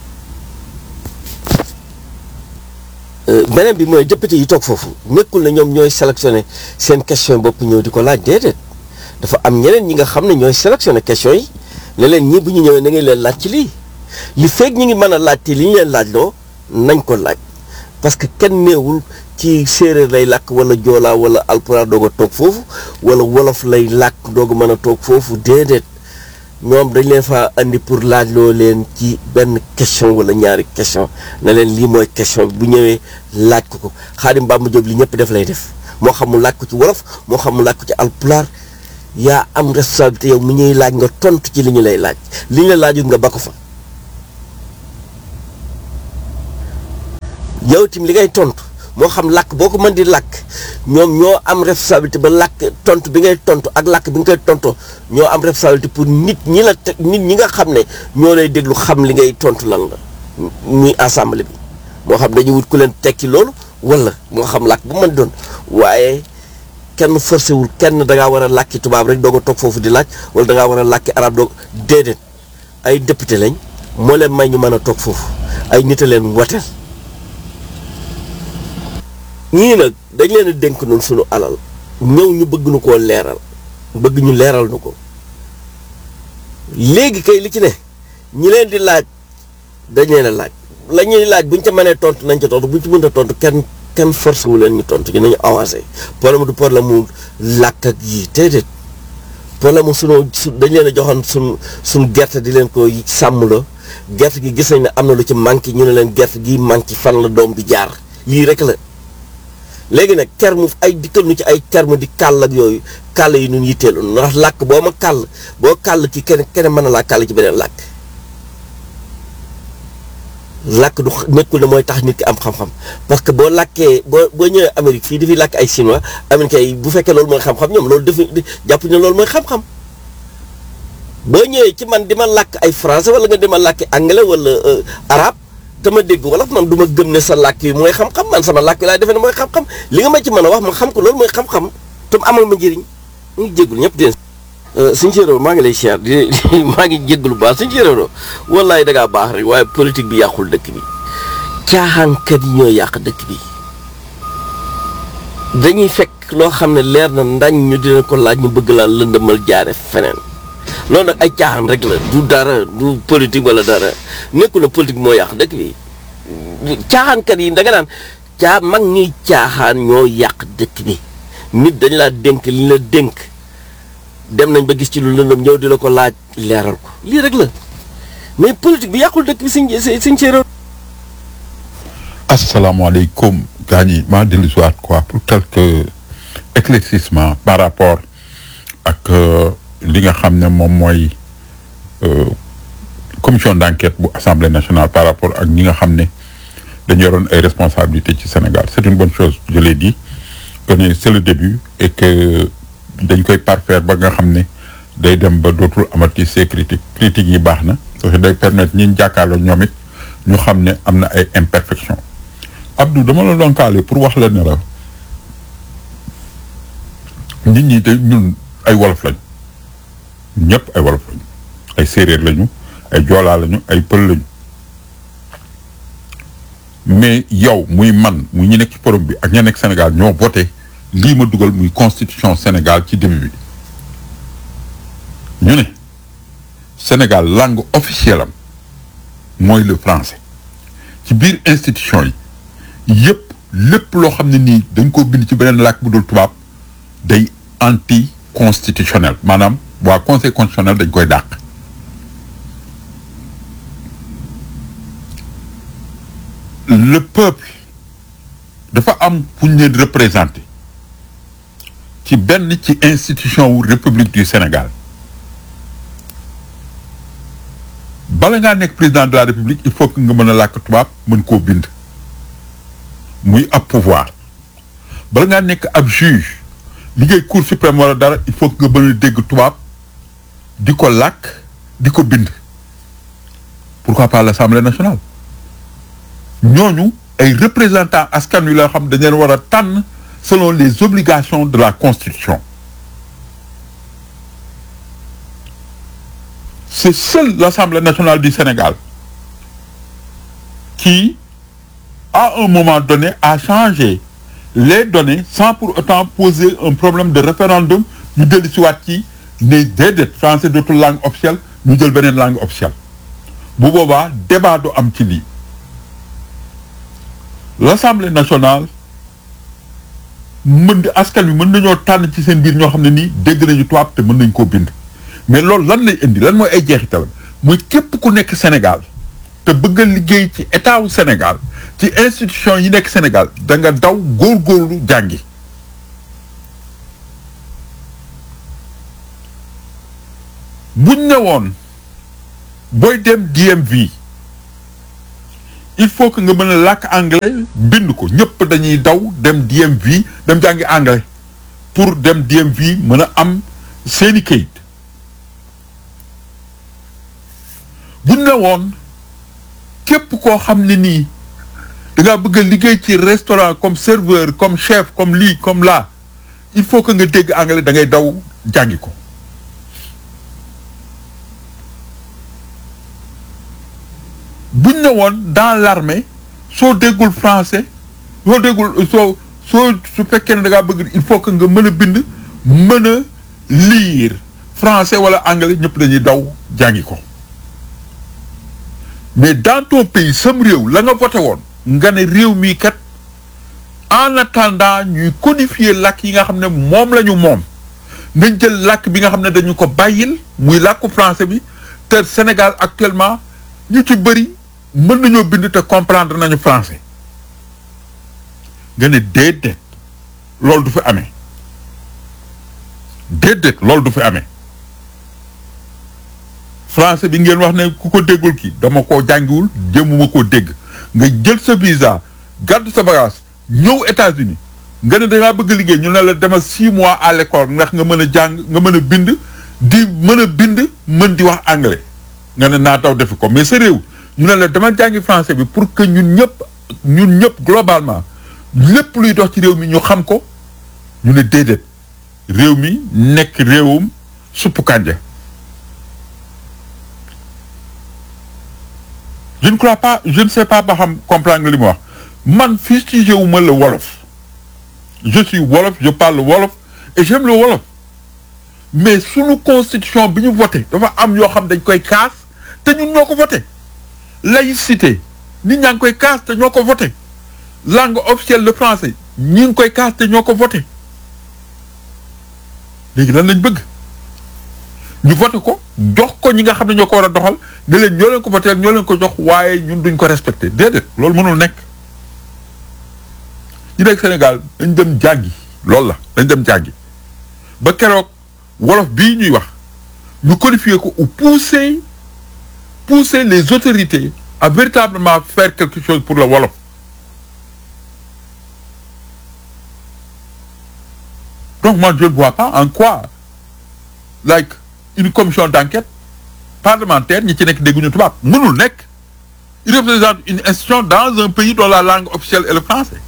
beneen bi mooy député yi toog foofu nekkul na ñoom ñooy sélectionné seen question bopp ñëw di ko laaj déedéet. dafa am ñeneen ñi nga xam ne ñooy sélectionné question yi ne leen ñii bu ñu ñëwee na ngay leen laaj ci lii li feeg ñu ngi mën a laaj te li ñu leen laaj loo nañ ko laaj parce que kenn néewul ci séeréer lay làkk wala joolaa wala alpulaar doog a toog foofu wala wolof lay làkk doog a mën a toog foofu déedéet ñoom dañ leen faa andi pour laaj loo leen ci benn question wala ñaari question ne leen lii mooy question bi bu ñëwee laaj ko ko Khadim Bamba Diop li ñëpp def lay def moo xam mu laaj ko ci wolof moo xam mu laaj ko ci alpulaar yaa am responsabilité yow mu ñuy laaj nga tontu ci li ñu lay laaj li ñu la laajul nga ba ko fa yow tim li ngay tontu moo xam làkk boo ko mën di làkk ñoom ñoo am responsabilité ba làkk tontu bi ngay tontu ak làkk bi nga koy tontoo ñoo am responsabilité pour nit ñi la te nit ñi nga xam ne ñoo lay déglu xam li ngay tontu lan la muy assemblée bi moo xam dañuy wut ku leen tekki loolu wala moo xam làkk bu mën doon waaye kenn forcé wul kenn da ngaa war a làkki tubaab rek doo ko toog foofu di laaj wala da ngaa war a làkki arab doo déedéet ay député lañ moo leen may ñu mën a toog foofu ay nit a leen woteel ñii nag dañ leen a dénk noonu sunu alal ñëw ñu bëgg nu koo leeral bëgg ñu leeral nu ko léegi kay li ci ne ñi leen di laaj dañ leen a laaj la ñuy laaj buñ ca mënee tontu nañ ca tontu buñ ci mënta tontu kenn kenn force wu leen ñu tontu ñu nañu avancé problème du problème mu làkk ak yii déedéet problème mu sunu su dañ leen a joxoon sun suñ gerte di leen ko sàmmloo gerte gi gis nañ ne am na lu ci manqué ñu ne leen gerte gi manqué fan la doom bi jaar lii rek la léegi nag terme ay dikkal nu ci ay terme di kàll ak yooyu kàll yi ñun yitteelu ndax làkk boo ma kàll boo kàll ci kenn kenn mën na laa kàll ci beneen làkk làkk du nekkul ne mooy tax nit ki am xam-xam parce que boo làkkee boo boo ñëwee Amérique fii dafay làkk ay chinois américains yi bu fekkee loolu mooy xam-xam ñoom loolu defi jàpp ne loolu mooy xam-xam boo ñëwee ci man di ma làkk ay français wala nga di ma làkk anglais wala arabe te ma dégg wala man du ma gëm ne sa làkk yi mooy xam-xam man sama làkk yi laay defe ne mooy xam-xam li nga ma ci mën a wax ma xam ko loolu mooy xam-xam te mu amal ma njëriñ ñu ngi jéggul ñëpp dén suñ séeréer maa ngi lay siyaar di maa ngi jégglu baax suñ séeréer wallaay da ngaa baax rek waaye politique bi yàqul dëkk bi caaxaankat yi ñoo yàq dëkk bi dañuy fekk loo xam ne leer na ndañ ñu dina ko laaj ñu bëgg laa lëndëmal jaare feneen loolu nag ay caaxaan rek la du dara du politique wala dara nekku na politique moo yàq dëkk bi caaxaankat yi da nga naan caa mag ñuy caaxaan ñoo yàq dëkk bi nit dañ laa dénk li la dénk dem nañ ba gis ci lu lëndëm ñëw di la ko laaj leeral ko lii rek la mais politique bi yàqul dëkk bi suñ suñ séeréer. asalaamaaleykum gars ñi maa dellu si waat quoi pour quelques éclaircissements par rapport ak li nga xam ne moom mooy commission d'enquête bu assemblée nationale par rapport ak ñi nga xam ne dañu yoroon ay responsabilités ci Sénégal c'est une bonne chose je l'ai dit que ne c'est le début et que dañ koy parfaire ba nga xam ne day dem ba dootul amati ces critiques critiques yi baax na parce que day permettre ñi jàkkaarloo ñoom it ñu xam ne am na ay imperfections Abdou dama la doon kaale pour wax la ne la nit ñi te ñun ay wolof lañ ñëpp ay wolof lañu ay séeréer lañu ay joolaa lañu ay pël lañu mais yow muy man muy ñu nekk ci forum bi ak ña nekk Sénégal ñoo voté lii ma dugal muy constitution Sénégal ci début bi ñu ne Sénégal langue officielle am mooy le français ci biir institution yi yëpp lépp loo xam ne nii dañ ko bind ci beneen làkk bu dul tubaab day anti constitutionnel maanaam waa conseil constitutionnel dañ koy dàq le peuple dafa am fu ñu leen représenté ci benn ci institution wu république du Sénégal bala ngaa nekk président de la république il faut que nga mën a làkk tubaab mën koo bind muy ab pouvoir bala ngaa nekk ab juge liggéey cour suprême wala dara il faut que nga mën a dégg tubaab di ko làkk di ko bind pourquoi pas l'Assemblée nationale ñooñu ay représentants askan wi la xam dañ leen war a tànn selon les obligations de la Constitution c'est seule l'Assemblée nationale du Sénégal qui à un moment donné a changé les données sans pour autant poser un problème de référendum ñu dellu si waat ci ne déedéet français dootul langue officielle ñu jël beneen langue officielle bu boobaa débat du am ci lii l'Assemblée nationale mën di askan wi mën nañoo tànn ci seen biir ñoo xam ne nii dégg nañu tubaab te mën nañ koo bind mais loolu lan lay indi lan mooy ay jeexital mooy képp ku nekk Sénégal te bëgg a liggéey ci état wu Sénégal ci institution yi nekk Sénégal da nga daw góorgóorlu jàngi buñ ne woon booy dem D M V il faut que nga mën a làkk anglais bind ko ñëpp dañuy daw dem D M V dem jàngi anglais pour dem D M V mën a am seeni kayit buñ ne woon képp koo xam ne nii da ngaa bëgg a liggéey ci restaurant comme serveur comme chef comme lii comme là il faut que nga dégg anglais da ngay daw jàngi ko buñ ne woon dans l'armée soo déggul français soo déggul soo soo su fekkee ne da ngaa bëgg il faut que nga mën a bind mën a lire français wala anglais ñëpp dañuy daw jàngi ko mais dans ton pays sam réew la nga voté woon nga ne réew mii kat en attendant ñuy codifier làkk yi nga xam ne moom la ñu moom nañ jël làkk bi nga xam ne dañu ko bàyyil muy làkku français bi te Sénégal actuellement ñu ci bëri mën nañoo bind te comprendre nañu français nga ne déedéet loolu du fi amee déedéet loolu du fi amee français bi ngeen wax ne ku ko déggul kii dama koo jàngiwul jéemuma koo dégg nga jël sa visa gàddu sa bagage ñëw États-Unis nga ne dangaa bëgg liggéey ñu ne la demal six mois à l'école ndax nga mën a jàng nga mën a bind di mën a bind mën di wax anglais nga ne naa taw defi ko mais sa réew ñu ne la dama jàngi français bi pour que ñun ñëpp ñun ñëpp globalement lépp luy dox ci réew mi ñu xam ko ñu ne déedéet réew mi nekk réewum suppu kànja je ne crois pas je ne sais pas ba xam comprendre nga li ma wax man fustigé wu ma le wolof je suis wolof je parle wolof et j'aime le wolof mais sunu constitution bi ñu voté dafa am yoo xam dañ koy kaas te ñun ñoo ko voté laïcité nit ñaa ngi koy kaas te ñoo ko voté langue officielle le français ñi ngi koy kaas te ñoo ko voté léegi lan lañ bëgg ñu voté ko jox ko ñi nga xam ne ñoo ko war a doxal ne leen ñoo leen ko voté ñoo leen ko jox waaye ñun duñ ko respecté déedéet loolu mënul nekk ñu nekk Sénégal dañ dem jàngi loolu la dañ dem jàngi ba keroog wolof bii ñuy wax ñu codifier ko ou pousser pousser les autorités à véritablement faire quelque chose pour le wolof donc moi je ne vois pas en quoi like une commission d'enquête parlementaire ñi ci nekk dégguñu tubaab mënul nekk il représente une institution dans un pays dont la langue officielle est le français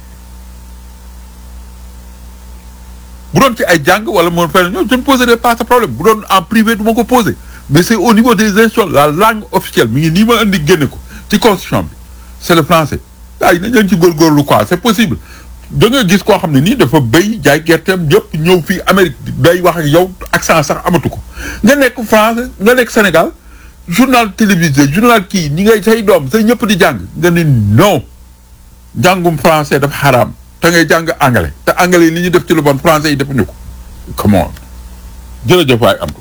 bu doon ci ay jàng wala moom fenn ñoom je ne poserai pas ce problème bu doon en privé du ma ko poser mais c'est au niveau des institutions la langue officielle mi ngi nii ma indi génne ko ci constitution bi c'est le français ay nañ leen ci góorgóorlu quoi c'est possible da nga gis koo xam ne nii dafa béy jaay gerteem yëpp ñëw fii Amérique day wax ak yow accent sax amatu ko nga nekk France nga nekk Sénégal journal télévisé journal kii ñi ngay say doom say ñëpp di jàng nga ne non jàngum français dafa xaraam te ngay jàng anglais te anglais yi li ñu def ci lu bon français yi defuñu ko come on jërëjëf waay am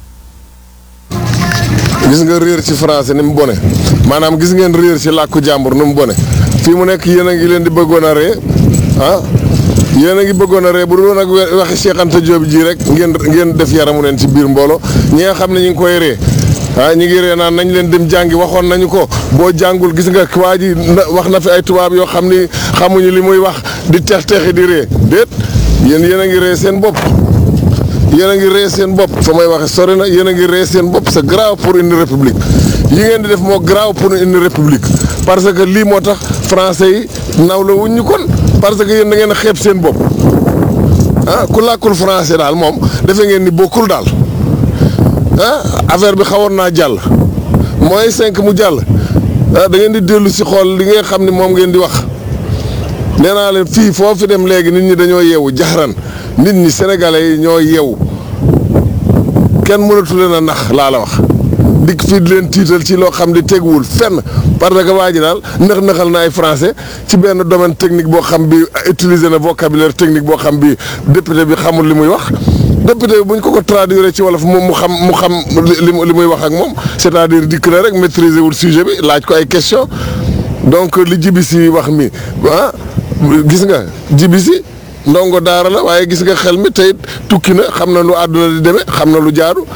gis nga réer ci français ni mu bone maanaam gis ngeen réer ci làkku jàmbur ni mu bone fii mu nekk yéen a ngi leen di bëggoon a ree ah yéen a ngi bëggoon a ree bu doon ak waxi Cheikh Anta Diop ji rek ngeen ngeen def yaramu leen ci biir mbooloo ñi nga xam ne ñu ngi koy ree ah ñi ngi ree naan nañ leen dem jàngi waxoon nañu ko boo jàngul gis nga waa ji wax na fi ay tubaab yoo xam ni xamuñu li muy wax di teex teexi di ree déet yéen yéen a ngi ree seen bopp yéen a ngi ree seen bopp fa may waxe sori na yéen a ngi ree seen bopp c'est grave pour une république yi ngeen di def moo grave pour une république parce que lii moo tax français yi naw la wuñ ñu kon parce que yéen da ngeen a xeeb seen bopp ah ku làkkul français daal moom defe ngeen ni bokkul daal ah affaire bi xawoon naa jàll mooy cinq mu jàll ah da ngeen di dellu si xool li nga xam ni moom ngeen di wax nee naa leen fii foo fi dem léegi nit ñi dañoo yeewu jaxaran nit ñi sénégalais yi ñoo yeewu kenn mënatu leen a nax laa la wax dikk fii di leen tiital ci loo xam di teguwul fenn parce que waa ji daal nëx nëxal na ay français ci benn domaine technique boo xam bi utiliser na vocabulaire technique boo xam bi député bi xamul li muy wax député bi bu ñu ko ko traduire ci wolof moom mu xam mu xam li li muy wax ak moom c'est-à-dire dikk na rek maîtriser wul sujet bi laaj ko ay question donc li jibi si wax mi ah gis nga jibi si ndongo daara la waaye gis nga xel mi tey tukki na xam na lu àdduna di demee xam na lu jaaru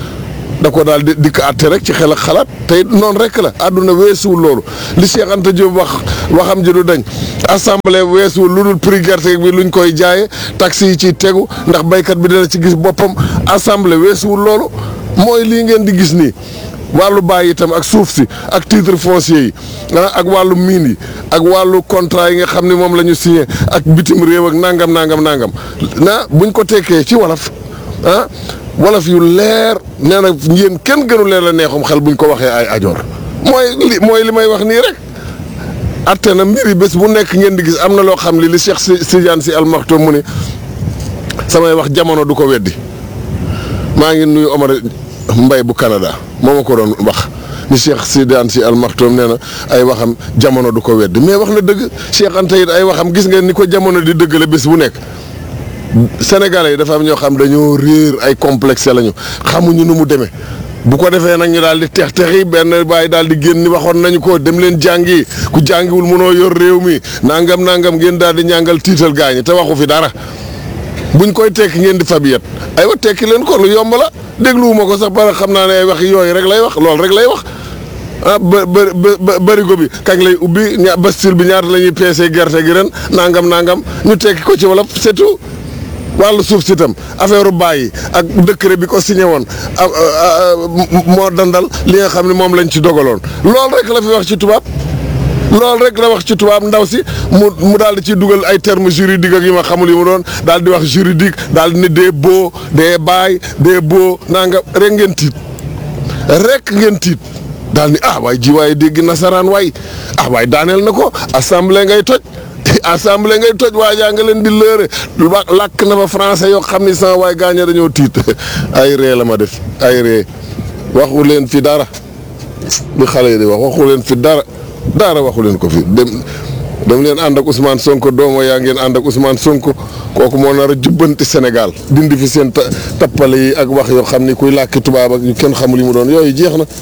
da ko daal di di ko àtte rek ci xel ak xalaat tey noonu rek la àdduna weesuwul loolu li Cheikh Anta Diop wax waxam ji du dañ assemblée weesuwul lu dul prix gerte bi luñ koy jaaye taxes yi ciy tegu ndax baykat bi dina ci gis boppam assemblée weesuwul loolu mooy lii ngeen di gis nii wàllu bàyyi itam ak suuf si ak titre foncier yi ah ak wàllu mine yi ak wàllu contrat yi nga xam ne moom la ñu signé ak bitim réew ak nangam nangam nangam na buñ ko tekkee ci wolof ah wolof yu leer nee na yéen kenn gënu leen la neexum xel buñ ko waxee ay ajoor mooy li mooy li may wax nii rek atte na mbir yi bés bu nekk ngeen di gis am na loo xam li li Cheikh Tidiane Sy Al Maktoum mu ne samay wax jamono du ko weddi maa ngi nuyu Omar Mbay bu Canada moo ma ko doon wax ni Cheikh Tidiane Sy Al Maktoum nee na ay waxam jamono du ko weddi mais wax na dëgg Cheikh Anta it ay waxam gis ngeen ni ko jamono di dëggale bés bu nekk Sénégalais yi dafa am ñoo xam dañoo réer ay complexe lañu xamuñu nu mu demee bu ko defee nag ñu daal di tex texi benn bàyyi daal di génn ni waxoon nañu ko dem leen jàngi ku jàngiwul mënoo yor réew mi nangam nangam ngeen daal di ñàngal tiital gaañi te waxu fi dara buñ koy tekki ngeen di fabiyet aywa tekki leen ko lu yomb la dégluwuma ko sax parce que xam naa ne ay wax yooyu rek lay wax loolu rek lay wax ah ba ba barigo bi kañ lay ubbi ña bastil bi ñaata la ñuy peesee gerte gi ren nangam nangam ñu tekki ko ci wala c'est tout wàllu suuf si itam affaire bàyyi ak décret bi ko signé woon moo dandal li nga xam ne moom lañ ci dogaloon loolu rek la fi wax ci tubaab loolu rek la wax ci tubaab ndaw si mu mu daal di ciy dugal ay termes juridiques ak yi ma xamul yi mu doon daal di wax juridique daal di ne des baux des bail des baux nangam rek ngeen tiit rek ngeen tiit daal ni ah waay ji waaye dégg nasaraan waay ah waay daaneel na ko assemblée ngay toj. assemblée ngay toj waa jaa nga leen di lëre làkk na fa français yoo xam ni sama waay gaaña dañoo tiit ay ree la ma def ay ree waxu leen fi dara li xale yi di wax waxu leen fi dara dara waxu leen ko fi dem dem leen ànd ak Ousmane Sonko dooma yaa ngeen ànd ak Ousmane Sonko kooku moo nar a jubbanti Sénégal dindi fi seen tappale yi ak wax yoo xam ni kuy làkki tubaab ak yu kenn xamul yi mu doon yooyu jeex na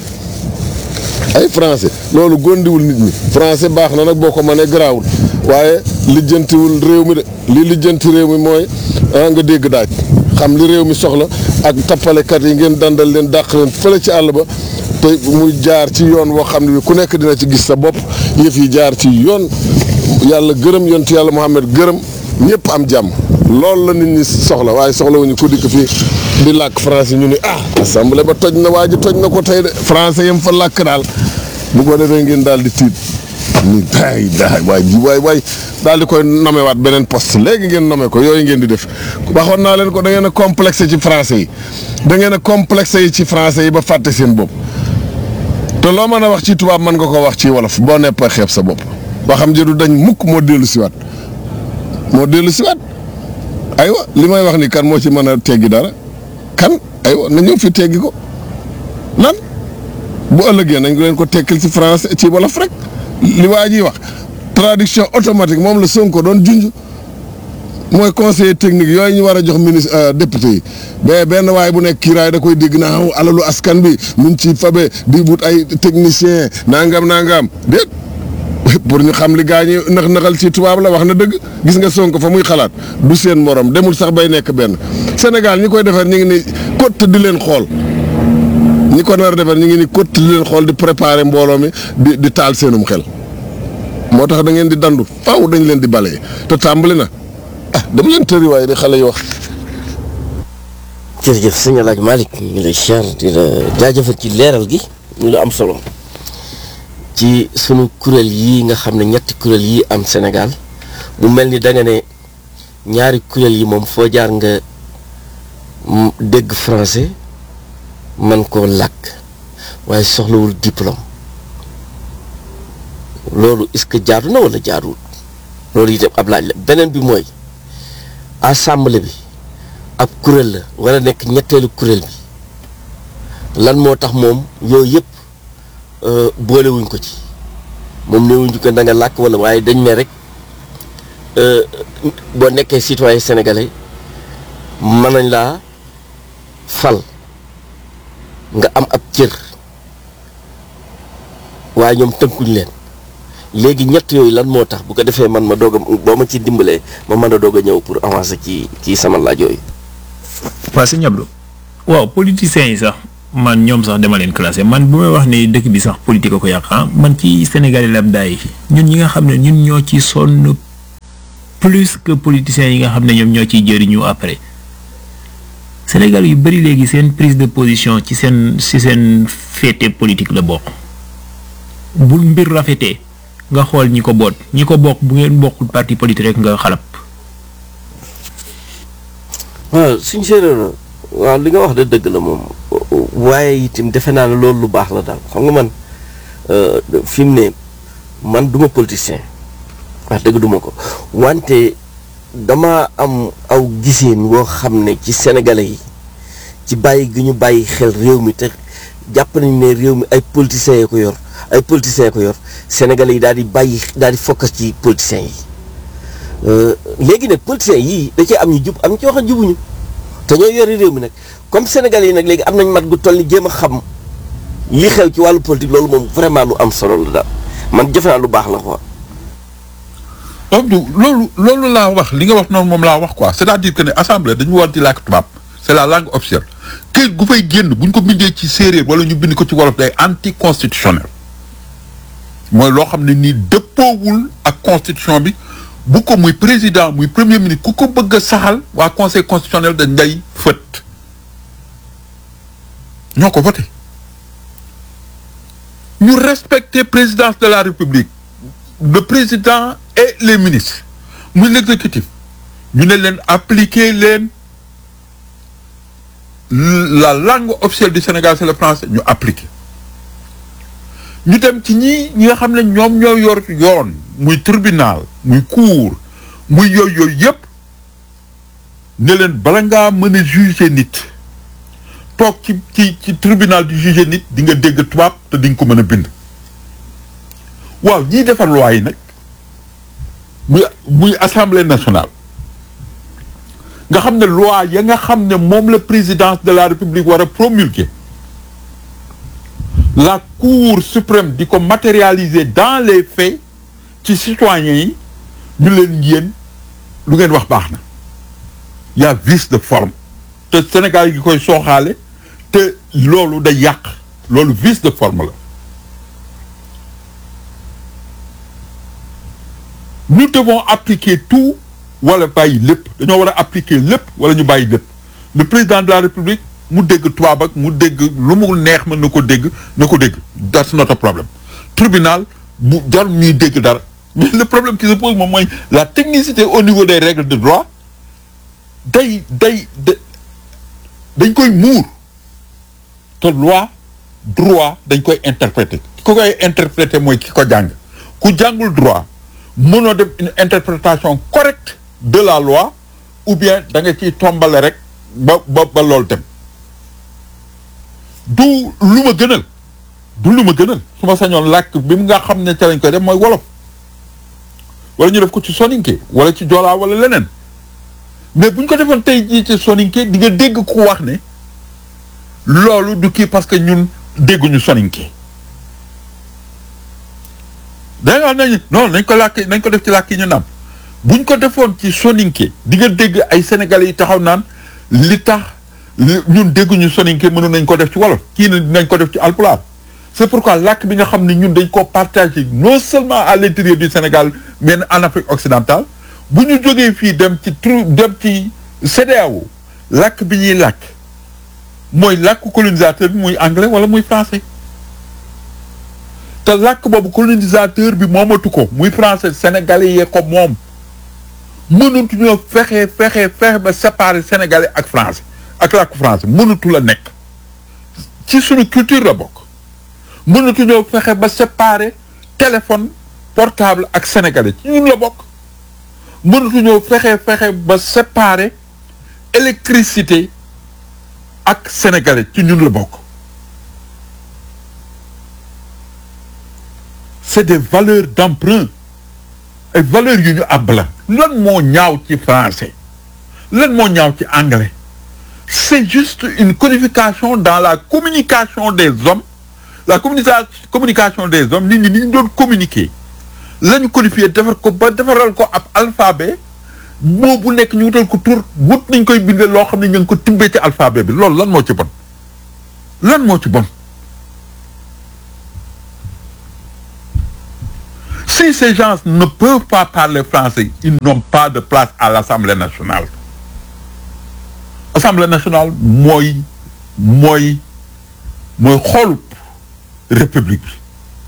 ay français loolu gondiwul nit ñi français baax na nag boo ko mënee garaawul waaye lijjantiwul réew mi de li lijjanti réew mi mooy ah nga dégg daaj xam li réew mi soxla ak tappalekat yi ngeen dandal leen dàq leen fële ci àll ba te muy jaar ci yoon woo xam ne bi ku nekk dina ci gis sa bopp yëf yi jaar ci yoon yàlla gërëm yontu yàlla Muhammad gërëm ñëpp am jàmm loolu la nit ñi soxla waaye soxla wuñu ku dikk fii di làkk français ñu ni ah assemblée ba toj na waa ji toj na ko tey de français yam fa làkk daal bu ko defee ngeen daal di tiit ni daay daay waay ji waay waay daal di koy nomewaat beneen poste léegi ngeen nome ko yooyu ngeen di def waxoon naa leen ko da ngeen a complexé ci français yi da ngeen a complexé yi ci français yi ba fàtte seen bopp te loo mën a wax ci tubaab mën nga ko wax ci wolof boo neppee xeeb sa bopp ba xam jëdu dañ mukk moo dellu siwaat moo dellu siwaat aywa li may wax ni kan moo ci mën a teggi dara kan aywa na ñëw fi teggi ko lan bu ëllëgee nañ ko leen ko tekkil ci français ci wolof rek li waa ji wax traduction automatique moom la Sonko doon junj mooy conseiller technique yooyu ñu war a jox ministre député yi ba benn waaye bu nekk kiiraay da koy dégg naa alalu askan bi mun ci fabe di wut ay technicien nangam nangam déet pour ñu xam li gaa ñi nax naxal ci tubaab la wax na dëgg gis nga Sonko fa muy xalaat du seen morom demul sax bay nekk benn Sénégal ñi koy defar ñu ngi ni kott di leen xool ñi ko nar a defar ñu ngi ni kott di leen xool di préparer mbooloo mi di di taal seenum xel moo tax da ngeen di dandu faaw dañ leen di balee te tàmbali na ah dama leen tëri waaye di xale yi wax. jërëjëf sëñ El Hadj Malick ñu ngi lay cher di la jaajëfal ci leeral gi ñu la am solo ci sunu kuréel yi nga xam ne ñetti kuréel yi am Sénégal mu mel ni da nga ne ñaari kuréel yi moom foo jaar nga dégg français man koo làkk waaye soxlawul diplôme loolu est-ce que jaadu na wala jaaduwul loolu itam ab laaj la beneen bi mooy assemblée bi ab kuréel la war a nekk ñetteelu kuréel bi lan moo tax moom yooyu yëpp boolewuñ ko ci moom newuñ ko da nga làkk wala waaye dañ ne rek boo nekkee citoyen sénégalais mën nañ laa fal nga am ab cër waaye ñoom tënkuñ leen léegi ñett yooyu lan moo tax bu ko defee man ma doog a boo ma ci dimbalee ma mën a doog a ñëw pour avancer ci ci sama laaj yooyu. waaw sëñ Abdou waaw politiciens yi sax man ñoom sax dama leen classé man bu may wax ne dëkk bi sax politique a ko yàq ah man ci Sénégal lambda yi ñun ñi nga xam ne ñun ñoo ci sonn plus que politiciens yi nga xam ne ñoom ñoo ciy jëriñu après Sénégal yu bari léegi seen prise de position ci seen ci seen féete politique la bokk bu mbir rafetee nga xool ñi ko boot ñi ko bokk bu ngeen bokkul parti politique rek nga xalap. waaw suñ séeréer waaw li nga wax de dëgg la moom waaye itam defe naa ne loolu lu baax la daal xam nga man fi mu ne man duma politicien wax dëgg duma ko wante dama am aw giseen woo xam ne ci sénégalais yi ci bàyyi gi ñu bàyyi xel réew mi te jàpp nañ ne réew mi ay politiciens ko yor ay politiciens ko yor sénégalais yi daal di bàyyi daal di focus ci politiciens yi léegi nag politiciens yii da cee am ñu jub am ci wax a jubuñu te ñoo yore réew mi nag comme sénégalais yi nag léegi am nañ mat gu toll ni jéem a xam li xew ci wàllu politique loolu moom vraiment lu am solo la daal man jëfe naa lu baax la quoi. Abdou loolu loolu laa wax li nga wax noonu moom laa wax quoi c'est-à-dire que ne assemblée dañu war di làkk tubaab c'est la langue officielle këyit gu fay génn bu ñu ko bindee ci séeréer wala ñu bind ko ci wolof day anticonstitutionnel mooy loo xam ne nii dëppoowul ak constitution bi bu ko muy président muy premier ministre ku ko bëgg a saxal waa conseil constitutionnel dañ ngay fët ñoo ko voté ñu respecter présidence de la république le président et les ministres muy l'exécutif ñu ne leen appliquer leen la langue officielle du Sénégal c'est le français ñu appliquer ñu dem ci ñi ñi nga xam ne ñoom ñoo yor yoon muy tribunal muy cour muy yooyu yooyu yëpp ne leen bala ngaa mën a juger nit toog ci ci ci tribunal di juger nit di nga dégg tubaab te di nga ko mën a bind waaw ñiy defar loi yi nag muy muy assemblée nationale nga xam ne loi ya nga xam ne moom la présidence de la république war a promulguer la cour suprême di ko matérialiser dans les faits ci citoyens yi ñu leen yéen lu ngeen wax baax na y a vice de forme te Sénégal yi koy sooxaale te loolu day yàq loolu vice de forme la nous devons appliquer tout wala bàyyi lépp dañoo war a appliquer lépp wala ñu bàyyi lépp le président de la république mu dégg tubaab ak mu dégg lu mu neex mën na ko dégg na ko dégg that's not a problem tribunal bu jarul ñuy dégg dara mais le problème qui se pose moom mooy la technicité au niveau des règles de droit day day dañ koy muur te loi droit dañ koy interpréter ki ko koy interpréter mooy ki ko jàng ku jàngul droit mënoo def une interprétation correcte de la loi ou bien da nga ciy tombale rek ba ba ba loolu dem du lu ma gënal du lu ma gënal su ma sañoon làkk bi mu nga xam ne ca lañ koy def mooy wolof wala ñu def ko ci soninke wala ci joolaa wala leneen mais bu ñu ko defoon tey jii ci soninke di nga dégg ku wax ne loolu du kii parce que ñun dégguñu soninke da nga nañ non nañ ko làkk nañ ko def ci làkk yi ñu naam buñ ko defoon ci soninke di nga dégg ay sénégalais yi taxaw naan li tax ñun dégguñu soninke mënu nañ ko def ci wolof kii na nañ ko def ci alpulaar c'est pourquoi làkk bi nga xam ne ñun dañ ko partager non seulement à l'intérieur du Sénégal mais en Afrique occidentale bu ñu jógee fii dem ci tru dem ci C E D E A O làkk bi ñuy làkk mooy làkk colonisateur bi muy anglais wala muy français te làkk boobu colonisateur bi moomatu ko muy français sénégalais yee ko moom mënatu ñoo fexe fexe fexe ba séparer sénégalais ak français ak làkku français mënatu la nekk ci suñu culture la bokk mënatu ñoo fexe ba séparer téléphone portable ak sénégalais ci ñun la bokk mënatu ñoo fexe fexe ba séparer électricité ak sénégalais ci ñun la bokk c'est des valeurs d'emprunt ay valeurs yu ñu àbb la lan moo ñaaw ci français lan moo ñaaw ci anglais c'est juste une codification dans la communication des hommes la communication des hommes nit ñi ni ñu doon communiquer la ñu codifier defar ko ba defaral ko ab alphabet moo bu nekk ñu wutal ko tur wut nañ koy bindee loo xam ne ñu ngi ko tibbee ci alphabet bi loolu lan moo ci bon lan moo ci bon si ces gens ne peuvent pas parler français ils n'ont pas de place à l'Assemblée nationale Assemblée nationale mooy mooy mooy xoolub république bi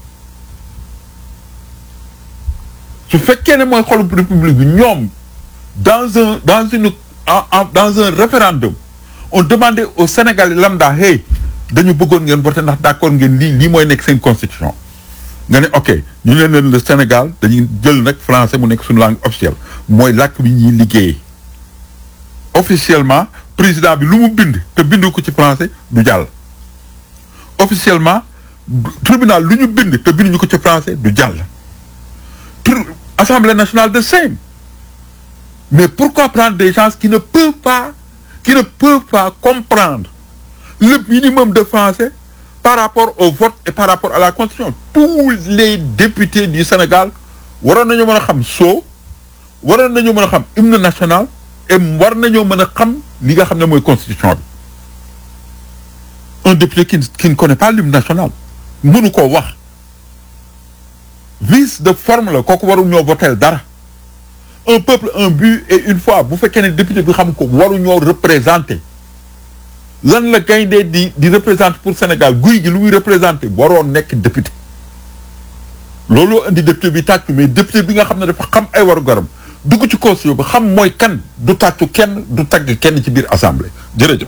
su fekkee ne mooy xoolub république bi ñoom dans un dans une en, en, dans un référendum on demandait au Sénégal lambda hey dañu bëggoon ngeen voter ndax d'accord ngeen lii lii mooy nekk seen constitution nga ne ok ñu leen leen le Sénégal dañuy jël nag français mu nekk suñu langue officielle mooy làkk bi ñuy liggéeyee officiellement président bi lu mu bind te bindu ko ci français du jàll officiellement tribunal lu ñu bind te binduñu ko ci français du jàll Assemblée nationale de same mais pourquoi prendre des gens qui ne peuvent pas qui ne peuvent pas comprendre le minimum de français par rapport au vote et par rapport à la constitution tous les députés du Sénégal waroon nañoo mën a xam soo waroon nañoo mën a xam hymne national et war nañoo mën a xam li nga xam ne mooy constitution bi un député qui qui ne connaît pas l'hymne national mënu koo wax vice de forme la kooku waru ñoo voter dara un peuple un but et une foi bu fekkee ne député bi xam ko waru ñoo représenter lan la gaynde di di représenter pour Sénégal guy gi lu muy représenter waroo nekk député looloo indi député bi tàccu mais député bi nga xam ne dafa xam ay waru garam dugg ci constitution ba xam mooy kan du tàccu kenn du tagg kenn ci biir assemblée jërëjëf.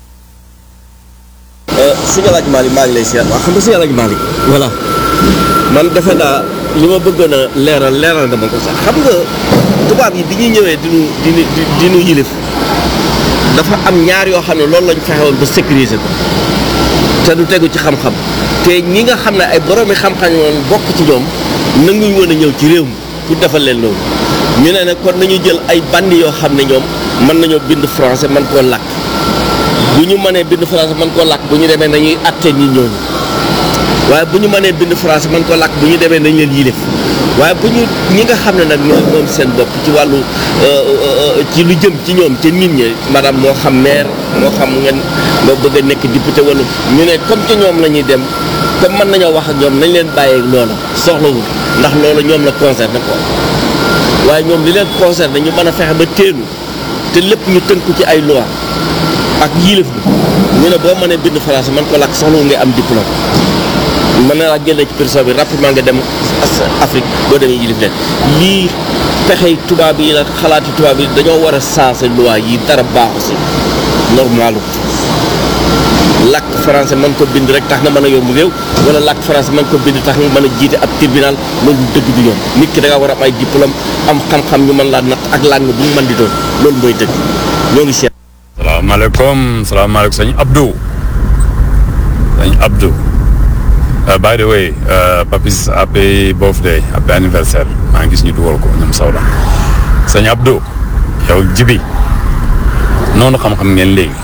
sëñ Alaaji Malick maa ngi lay seet waaw xam nga sëñ Alaaji Malick voilà man defe naa li ma bëggoon a leeral leeral nga ma ko sax xam nga tubaab yi bi ñuy ñëwee di nu di nu di nu yilif dafa am ñaar yoo xam ne loolu lañ fexewoon ba sécuriser ko te du tegu ci xam-xam te ñi nga xam ne ay boroomi xam-xam yoon bokk ci ñoom nanguñ woon a ñëw ci réew mi pour defal leen loolu ñu ne nag kon nañu jël ay bandi yoo xam ne ñoom mën nañoo bind français mën koo làkk bu ñu mënee bind français mën koo làkk bu ñu demee nañuy atte nit ñooñu waaye bu ñu mënee bind français mën koo làkk bu ñu demee nañ leen yilif waaye bu ñu ñi nga xam ne nag ñooy moom seen bopp ci wàllu ci lu jëm ci ñoom ca nit ñi maanaam moo xam maire moo xam ngeen nga bëgg a nekk député wala ñu ne comme ci ñoom la ñuy dem comme mën nañoo wax ak ñoom nañ leen bàyyee loola soxlawul ndax loolu ñoom la concerné ko waaye ñoom li leen concerné ñu mën a fexe ba teenu te lépp ñu tënku ci ay loi ak yilif bi ñu ne boo mënee bind français man ko làkk soxlawul ngay am diplôme mën na laa génne ci prison bi rapidement nga dem Afrique boo demee yilif leen lii pexey tubaab yi la xalaati tubaab yi dañoo war a sensé loi yi dara baaxu si normalu làkk français mën ko bind rek tax nga mën a yomb réew wala làkk français mën ko bind tax nga mën a jiite ab tribunal loolu dëgg du yoon nit ki da nga war a am ay diplôme am xam-xam ñu mën laa natt ak langue bu mu mën di doon loolu mooy dëgg ñoo ngi seet. salaamaaleykum salaamaaleykum sëñ Abdou sëñ Abdou uh, by the way uh, Papis happy birthday happy anniversaire maa ngi gis ñu dugal ko ñoom Sawda sëñ Abdou yow jibi noonu xam-xam ngeen léegi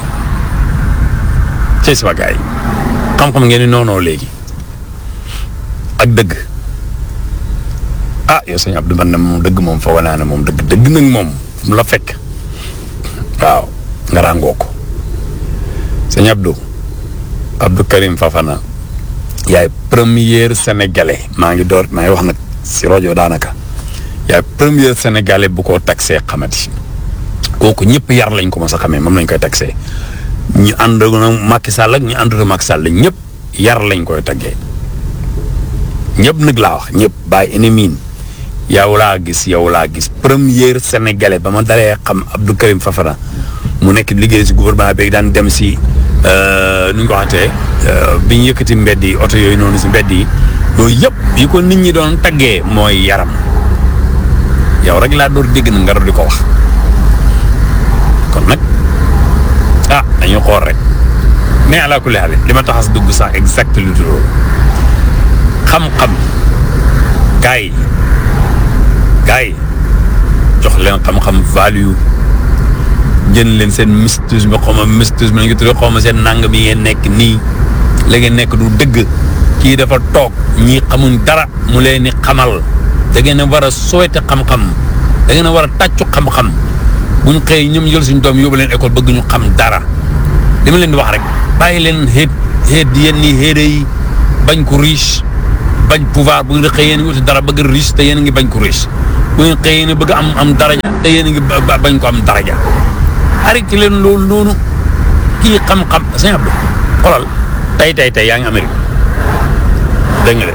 ci sama gars yi xam-xam ngeen ni noonoo léegi ak dëgg ah yow sëñ Abdou man na moom dëgg moom foog naa ne moom dëgg dëgg nag moom mu la fekk waaw nga ràngoo ko sëñ Abdou Abdou Karim Fafana yaay premier sénégalais maa ngi door maa ngi wax nag si rajo daanaka yaay premier sénégalais bu ko taxé xamati kooku ñëpp yar lañ ko mos a xamee moom lañ koy taxé ñu ànd na Macky Sall ak ñu àndut Macky Sall ñëpp yar lañ koy taggee ñëpp nag laa wax ñëpp bàyyi ennemi yow laa gis yow laa gis premier sénégalais ba ma dalee xam Abdou Karim Fafana mu nekk liggéey si gouvernement bi daan dem si nu ñu ko waxatee bi ñu yëkkati mbedd yi oto yooyu noonu si mbedd yi yooyu yëpp yi ko nit ñi doon taggee mooy yaram yow rek laa door dégg na nga doon di ko wax kon nag ah dañu xool rek mais ala kulli haal li ma taxas dugg sax exact lu loolu xam-xam gars yi gars yi jox leen xam-xam value jën leen seen mystisme xaw ma mystisme la ñu tuddee xaw ma seen nang mi ngeen nekk nii la ngeen nekk du dëgg kii dafa toog ñii xamuñ dara mu leen ni xamal da ngeen a war a souhaité xam-xam da ngeen a war a tàccu xam-xam bu ñu xëyee ñoom jël suñu doom yóbbu leen école bëgg ñu xam dara li ma leen di wax rek bàyyi leen xeet xeet yenn ni xéede yi bañ ko riche bañ pouvoir bu ngeen xëy yéen a ngi wuti dara bëgg riche te yéen a ngi bañ ko riche bu ngeen xëy yéen a bëgg am am daraja te yéen a ngi bañ ko am daraja arrêté leen loolu noonu kii xam-xam sëñ Abdou xoolal tey tey tey yaa ngi Amérique dégg nga de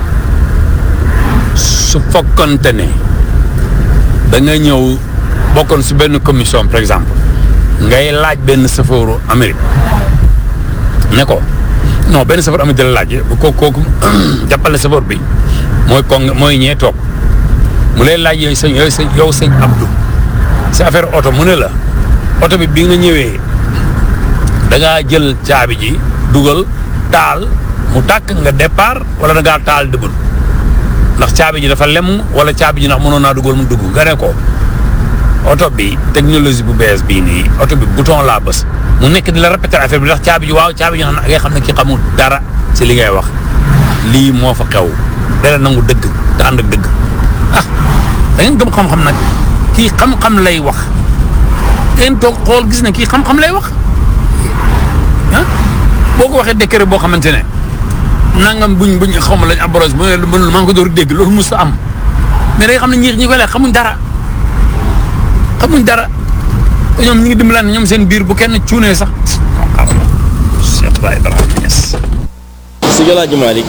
su fokkonte ne da nga ñëw bokkoon si benn commission par exemple ngay laaj benn chauffeur Amérique ne ko non benn chauffeur Amérique da la laaj ko kooku jàppale chauffeur bi mooy kong mooy ñee toog mu lay laaj yooyu sëñ yooyu sëñ yow sëñ Abdou si affaire oto mu ne la oto bi bi nga ñëwee da ngaa jël caabi ji dugal taal mu tàkk nga départ wala da ngaa taal dëbbul ndax caabi ji dafa lem wala caabi ji ndax mënoon naa dugal mu dugg nga ne ko oto bi technologie bu bees bii nii oto bi bouton laa bës mu nekk di la répéter affaire bi ndax caabi ji waaw caabi ji nga ngay xam ne ki xamul dara si li ngay wax lii moo fa xew dara nangu dëgg te ànd ak dëgg ah da ngeen gëm xam-xam nag kii xam-xam lay wax ngeen toog xool gis na kii xam-xam lay wax ah boo ko waxee décret boo xamante ne nangam buñ buñ xaw ma lañ abrose bu ne maa ngi ko door dégg loolu mos a am mais day xam ne ñi ñi koy leer xamuñ dara xamuñ dara ñoom ñi ngi dimbalaan ñoom seen biir bu kenn cuunee sax Cheikh Baye Ibrahima Niass. si Alaaji Malick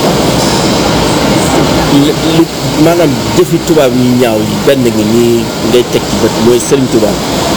lu maanaam jëfi tubaab yi ñaaw yi benn ngi nii ngay teg ci bët mooy Sëriñ Tuubaa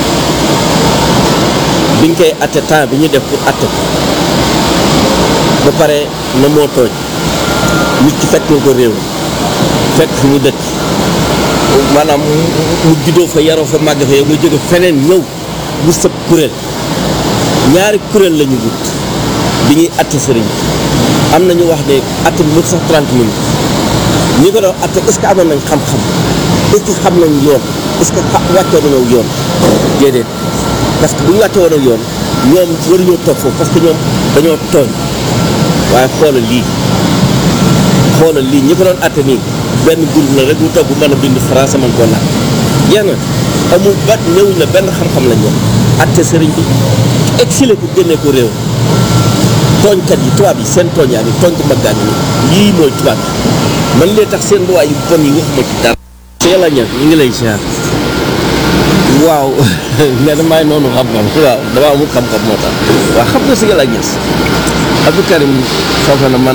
biñ koy atte temps bi ñu def pour atte ko ba pare na moo tooñ nit ki fekk nga ko réew fekk fi mu dëkk maanaam mu juddoo fa yaroo fa màgg fa yow nga jóge feneen ñëw bu sëb kuréel ñaari kuréel la ñu wut bi ñuy atte sëriñ am na ñu wax ne atte bi mët sax trente minutes ñi ko doon atte est-ce que amoon nañ xam-xam est-ce que xam nañ yoon est-ce que wàccoo nañoo yoon déedéet parce que bu ñu wàccee woon ak yoon ñoom waruñoo toog foofu parce que ñoom dañoo tooñ waaye xoolal lii xoolal lii ñi ko doon atte nii benn groupe la rek mu toog bu mën a bind français man koo laaj yenn amul ba néewuñ la benn xam-xam lañ wax atte sëriñ bi exilé ko génnee ko réew tooñkat yi tubaab yi seen tooñ yaa ngi tooñ ko maggaan yi lii mooy tubaab yi man lee tax seen luwaay yu bon yi waxuma ci dara Seyla Niass ñu ngi lay ziar waaw mais damay noonu xam-xam waaw dama amul xam-xam moo tax waaw xam nga Seyla Niass Abdou Karim Fofana man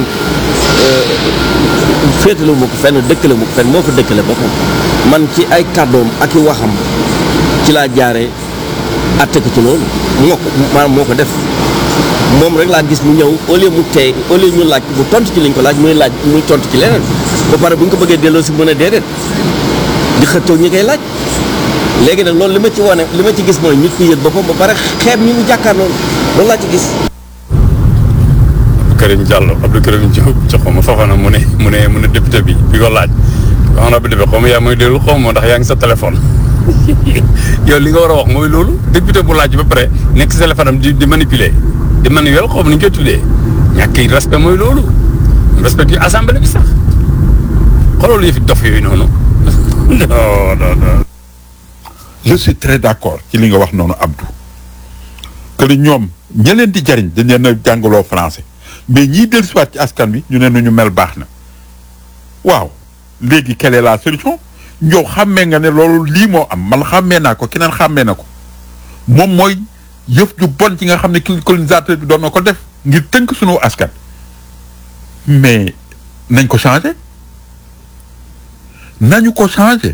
féetale ma ko fenn dëkkale ma ko fenn moo ko dëkkale boppam man ci ay kàddoom ak i waxam ci laa jaaree atte ko ci loolu moo ko maanaam moo ko def moom rek laa gis mu ñëw au lieu mu tey au lieu ñu laaj mu tontu ci liñ ko laaj muy laaj muy tontu ci leneen ba pare bu ñu ko bëggee delloo si mën a déedéet di xëccoo ñi koy laaj léegi nag loolu li ma ci wane li ma ci gis mooy nit ku yëg boppam ba pare xeeb ñi mu jàkkaarloo loolu laa ci gis. Abdou Karim Diallo Abdou Karim Diop jox ko ma Fofana mu ne mu ne mu ne député bi bi ko laaj wax na bi defee xaw ma yaa mooy déglu xaw ma ndax yaa ngi sa téléphone yow li nga war a wax mooy loolu député bu laaj ba pare nekk si téléphone am di di manipuler di manuel xaw ma ni ñu koy tuddee ñàkk respect mooy loolu respect yu assemblée bi sax xoolal yëfi dof yooyu noonu non non non. je suis très d'accord ci li nga wax noonu Abdou que ni ñoom ña leen di jariñ dañ leen a jàngaloo français mais ñiy dellusiwaat ci askan wi ñu ne nu ñu mel baax na waaw léegi quelle est la solution ñoo xàmmee nga ne loolu lii moo am man xàmmee naa ko keneen xàmmee na ko moom mooy yëf ju bon ci nga xam ne colonisateur bi doon na ko def ngir tënk sunu askan mais nañ ko changer nañu ko changer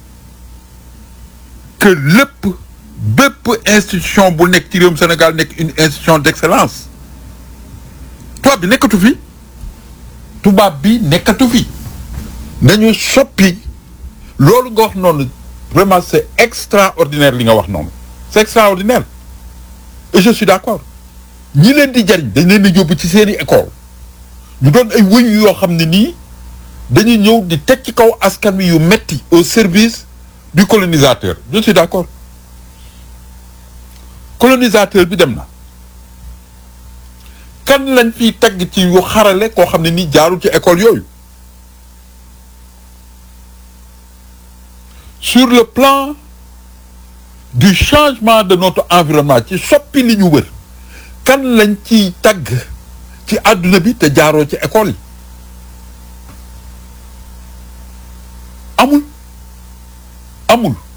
que lépp bépp institution bu nekk ci réewum Sénégal nekk une institution d'excellence tubaab bi nekkatu fi tubaab bi nekkatu fi nañu soppi loolu nga wax noonu vraiment c'est extraordinaire li nga wax noonu c'est extraordinaire et je suis d'accord ñi leen di jariñ dañ leen di yóbbu ci seeni école ñu doon ay wëñ yoo xam ne nii dañuy ñëw di teg ci kaw askan wi yu metti au service du colonisateur je suis d'accord colonisateur bi dem na kan lañ fiy teg ci yu xarale koo xam ne nii jaarul ci école yooyu sur le plan du changement de notre environnement ci soppi li ñu wër kan lañ ciy tagg ci ci àdduna bi te jaaroo ci école yi amul amul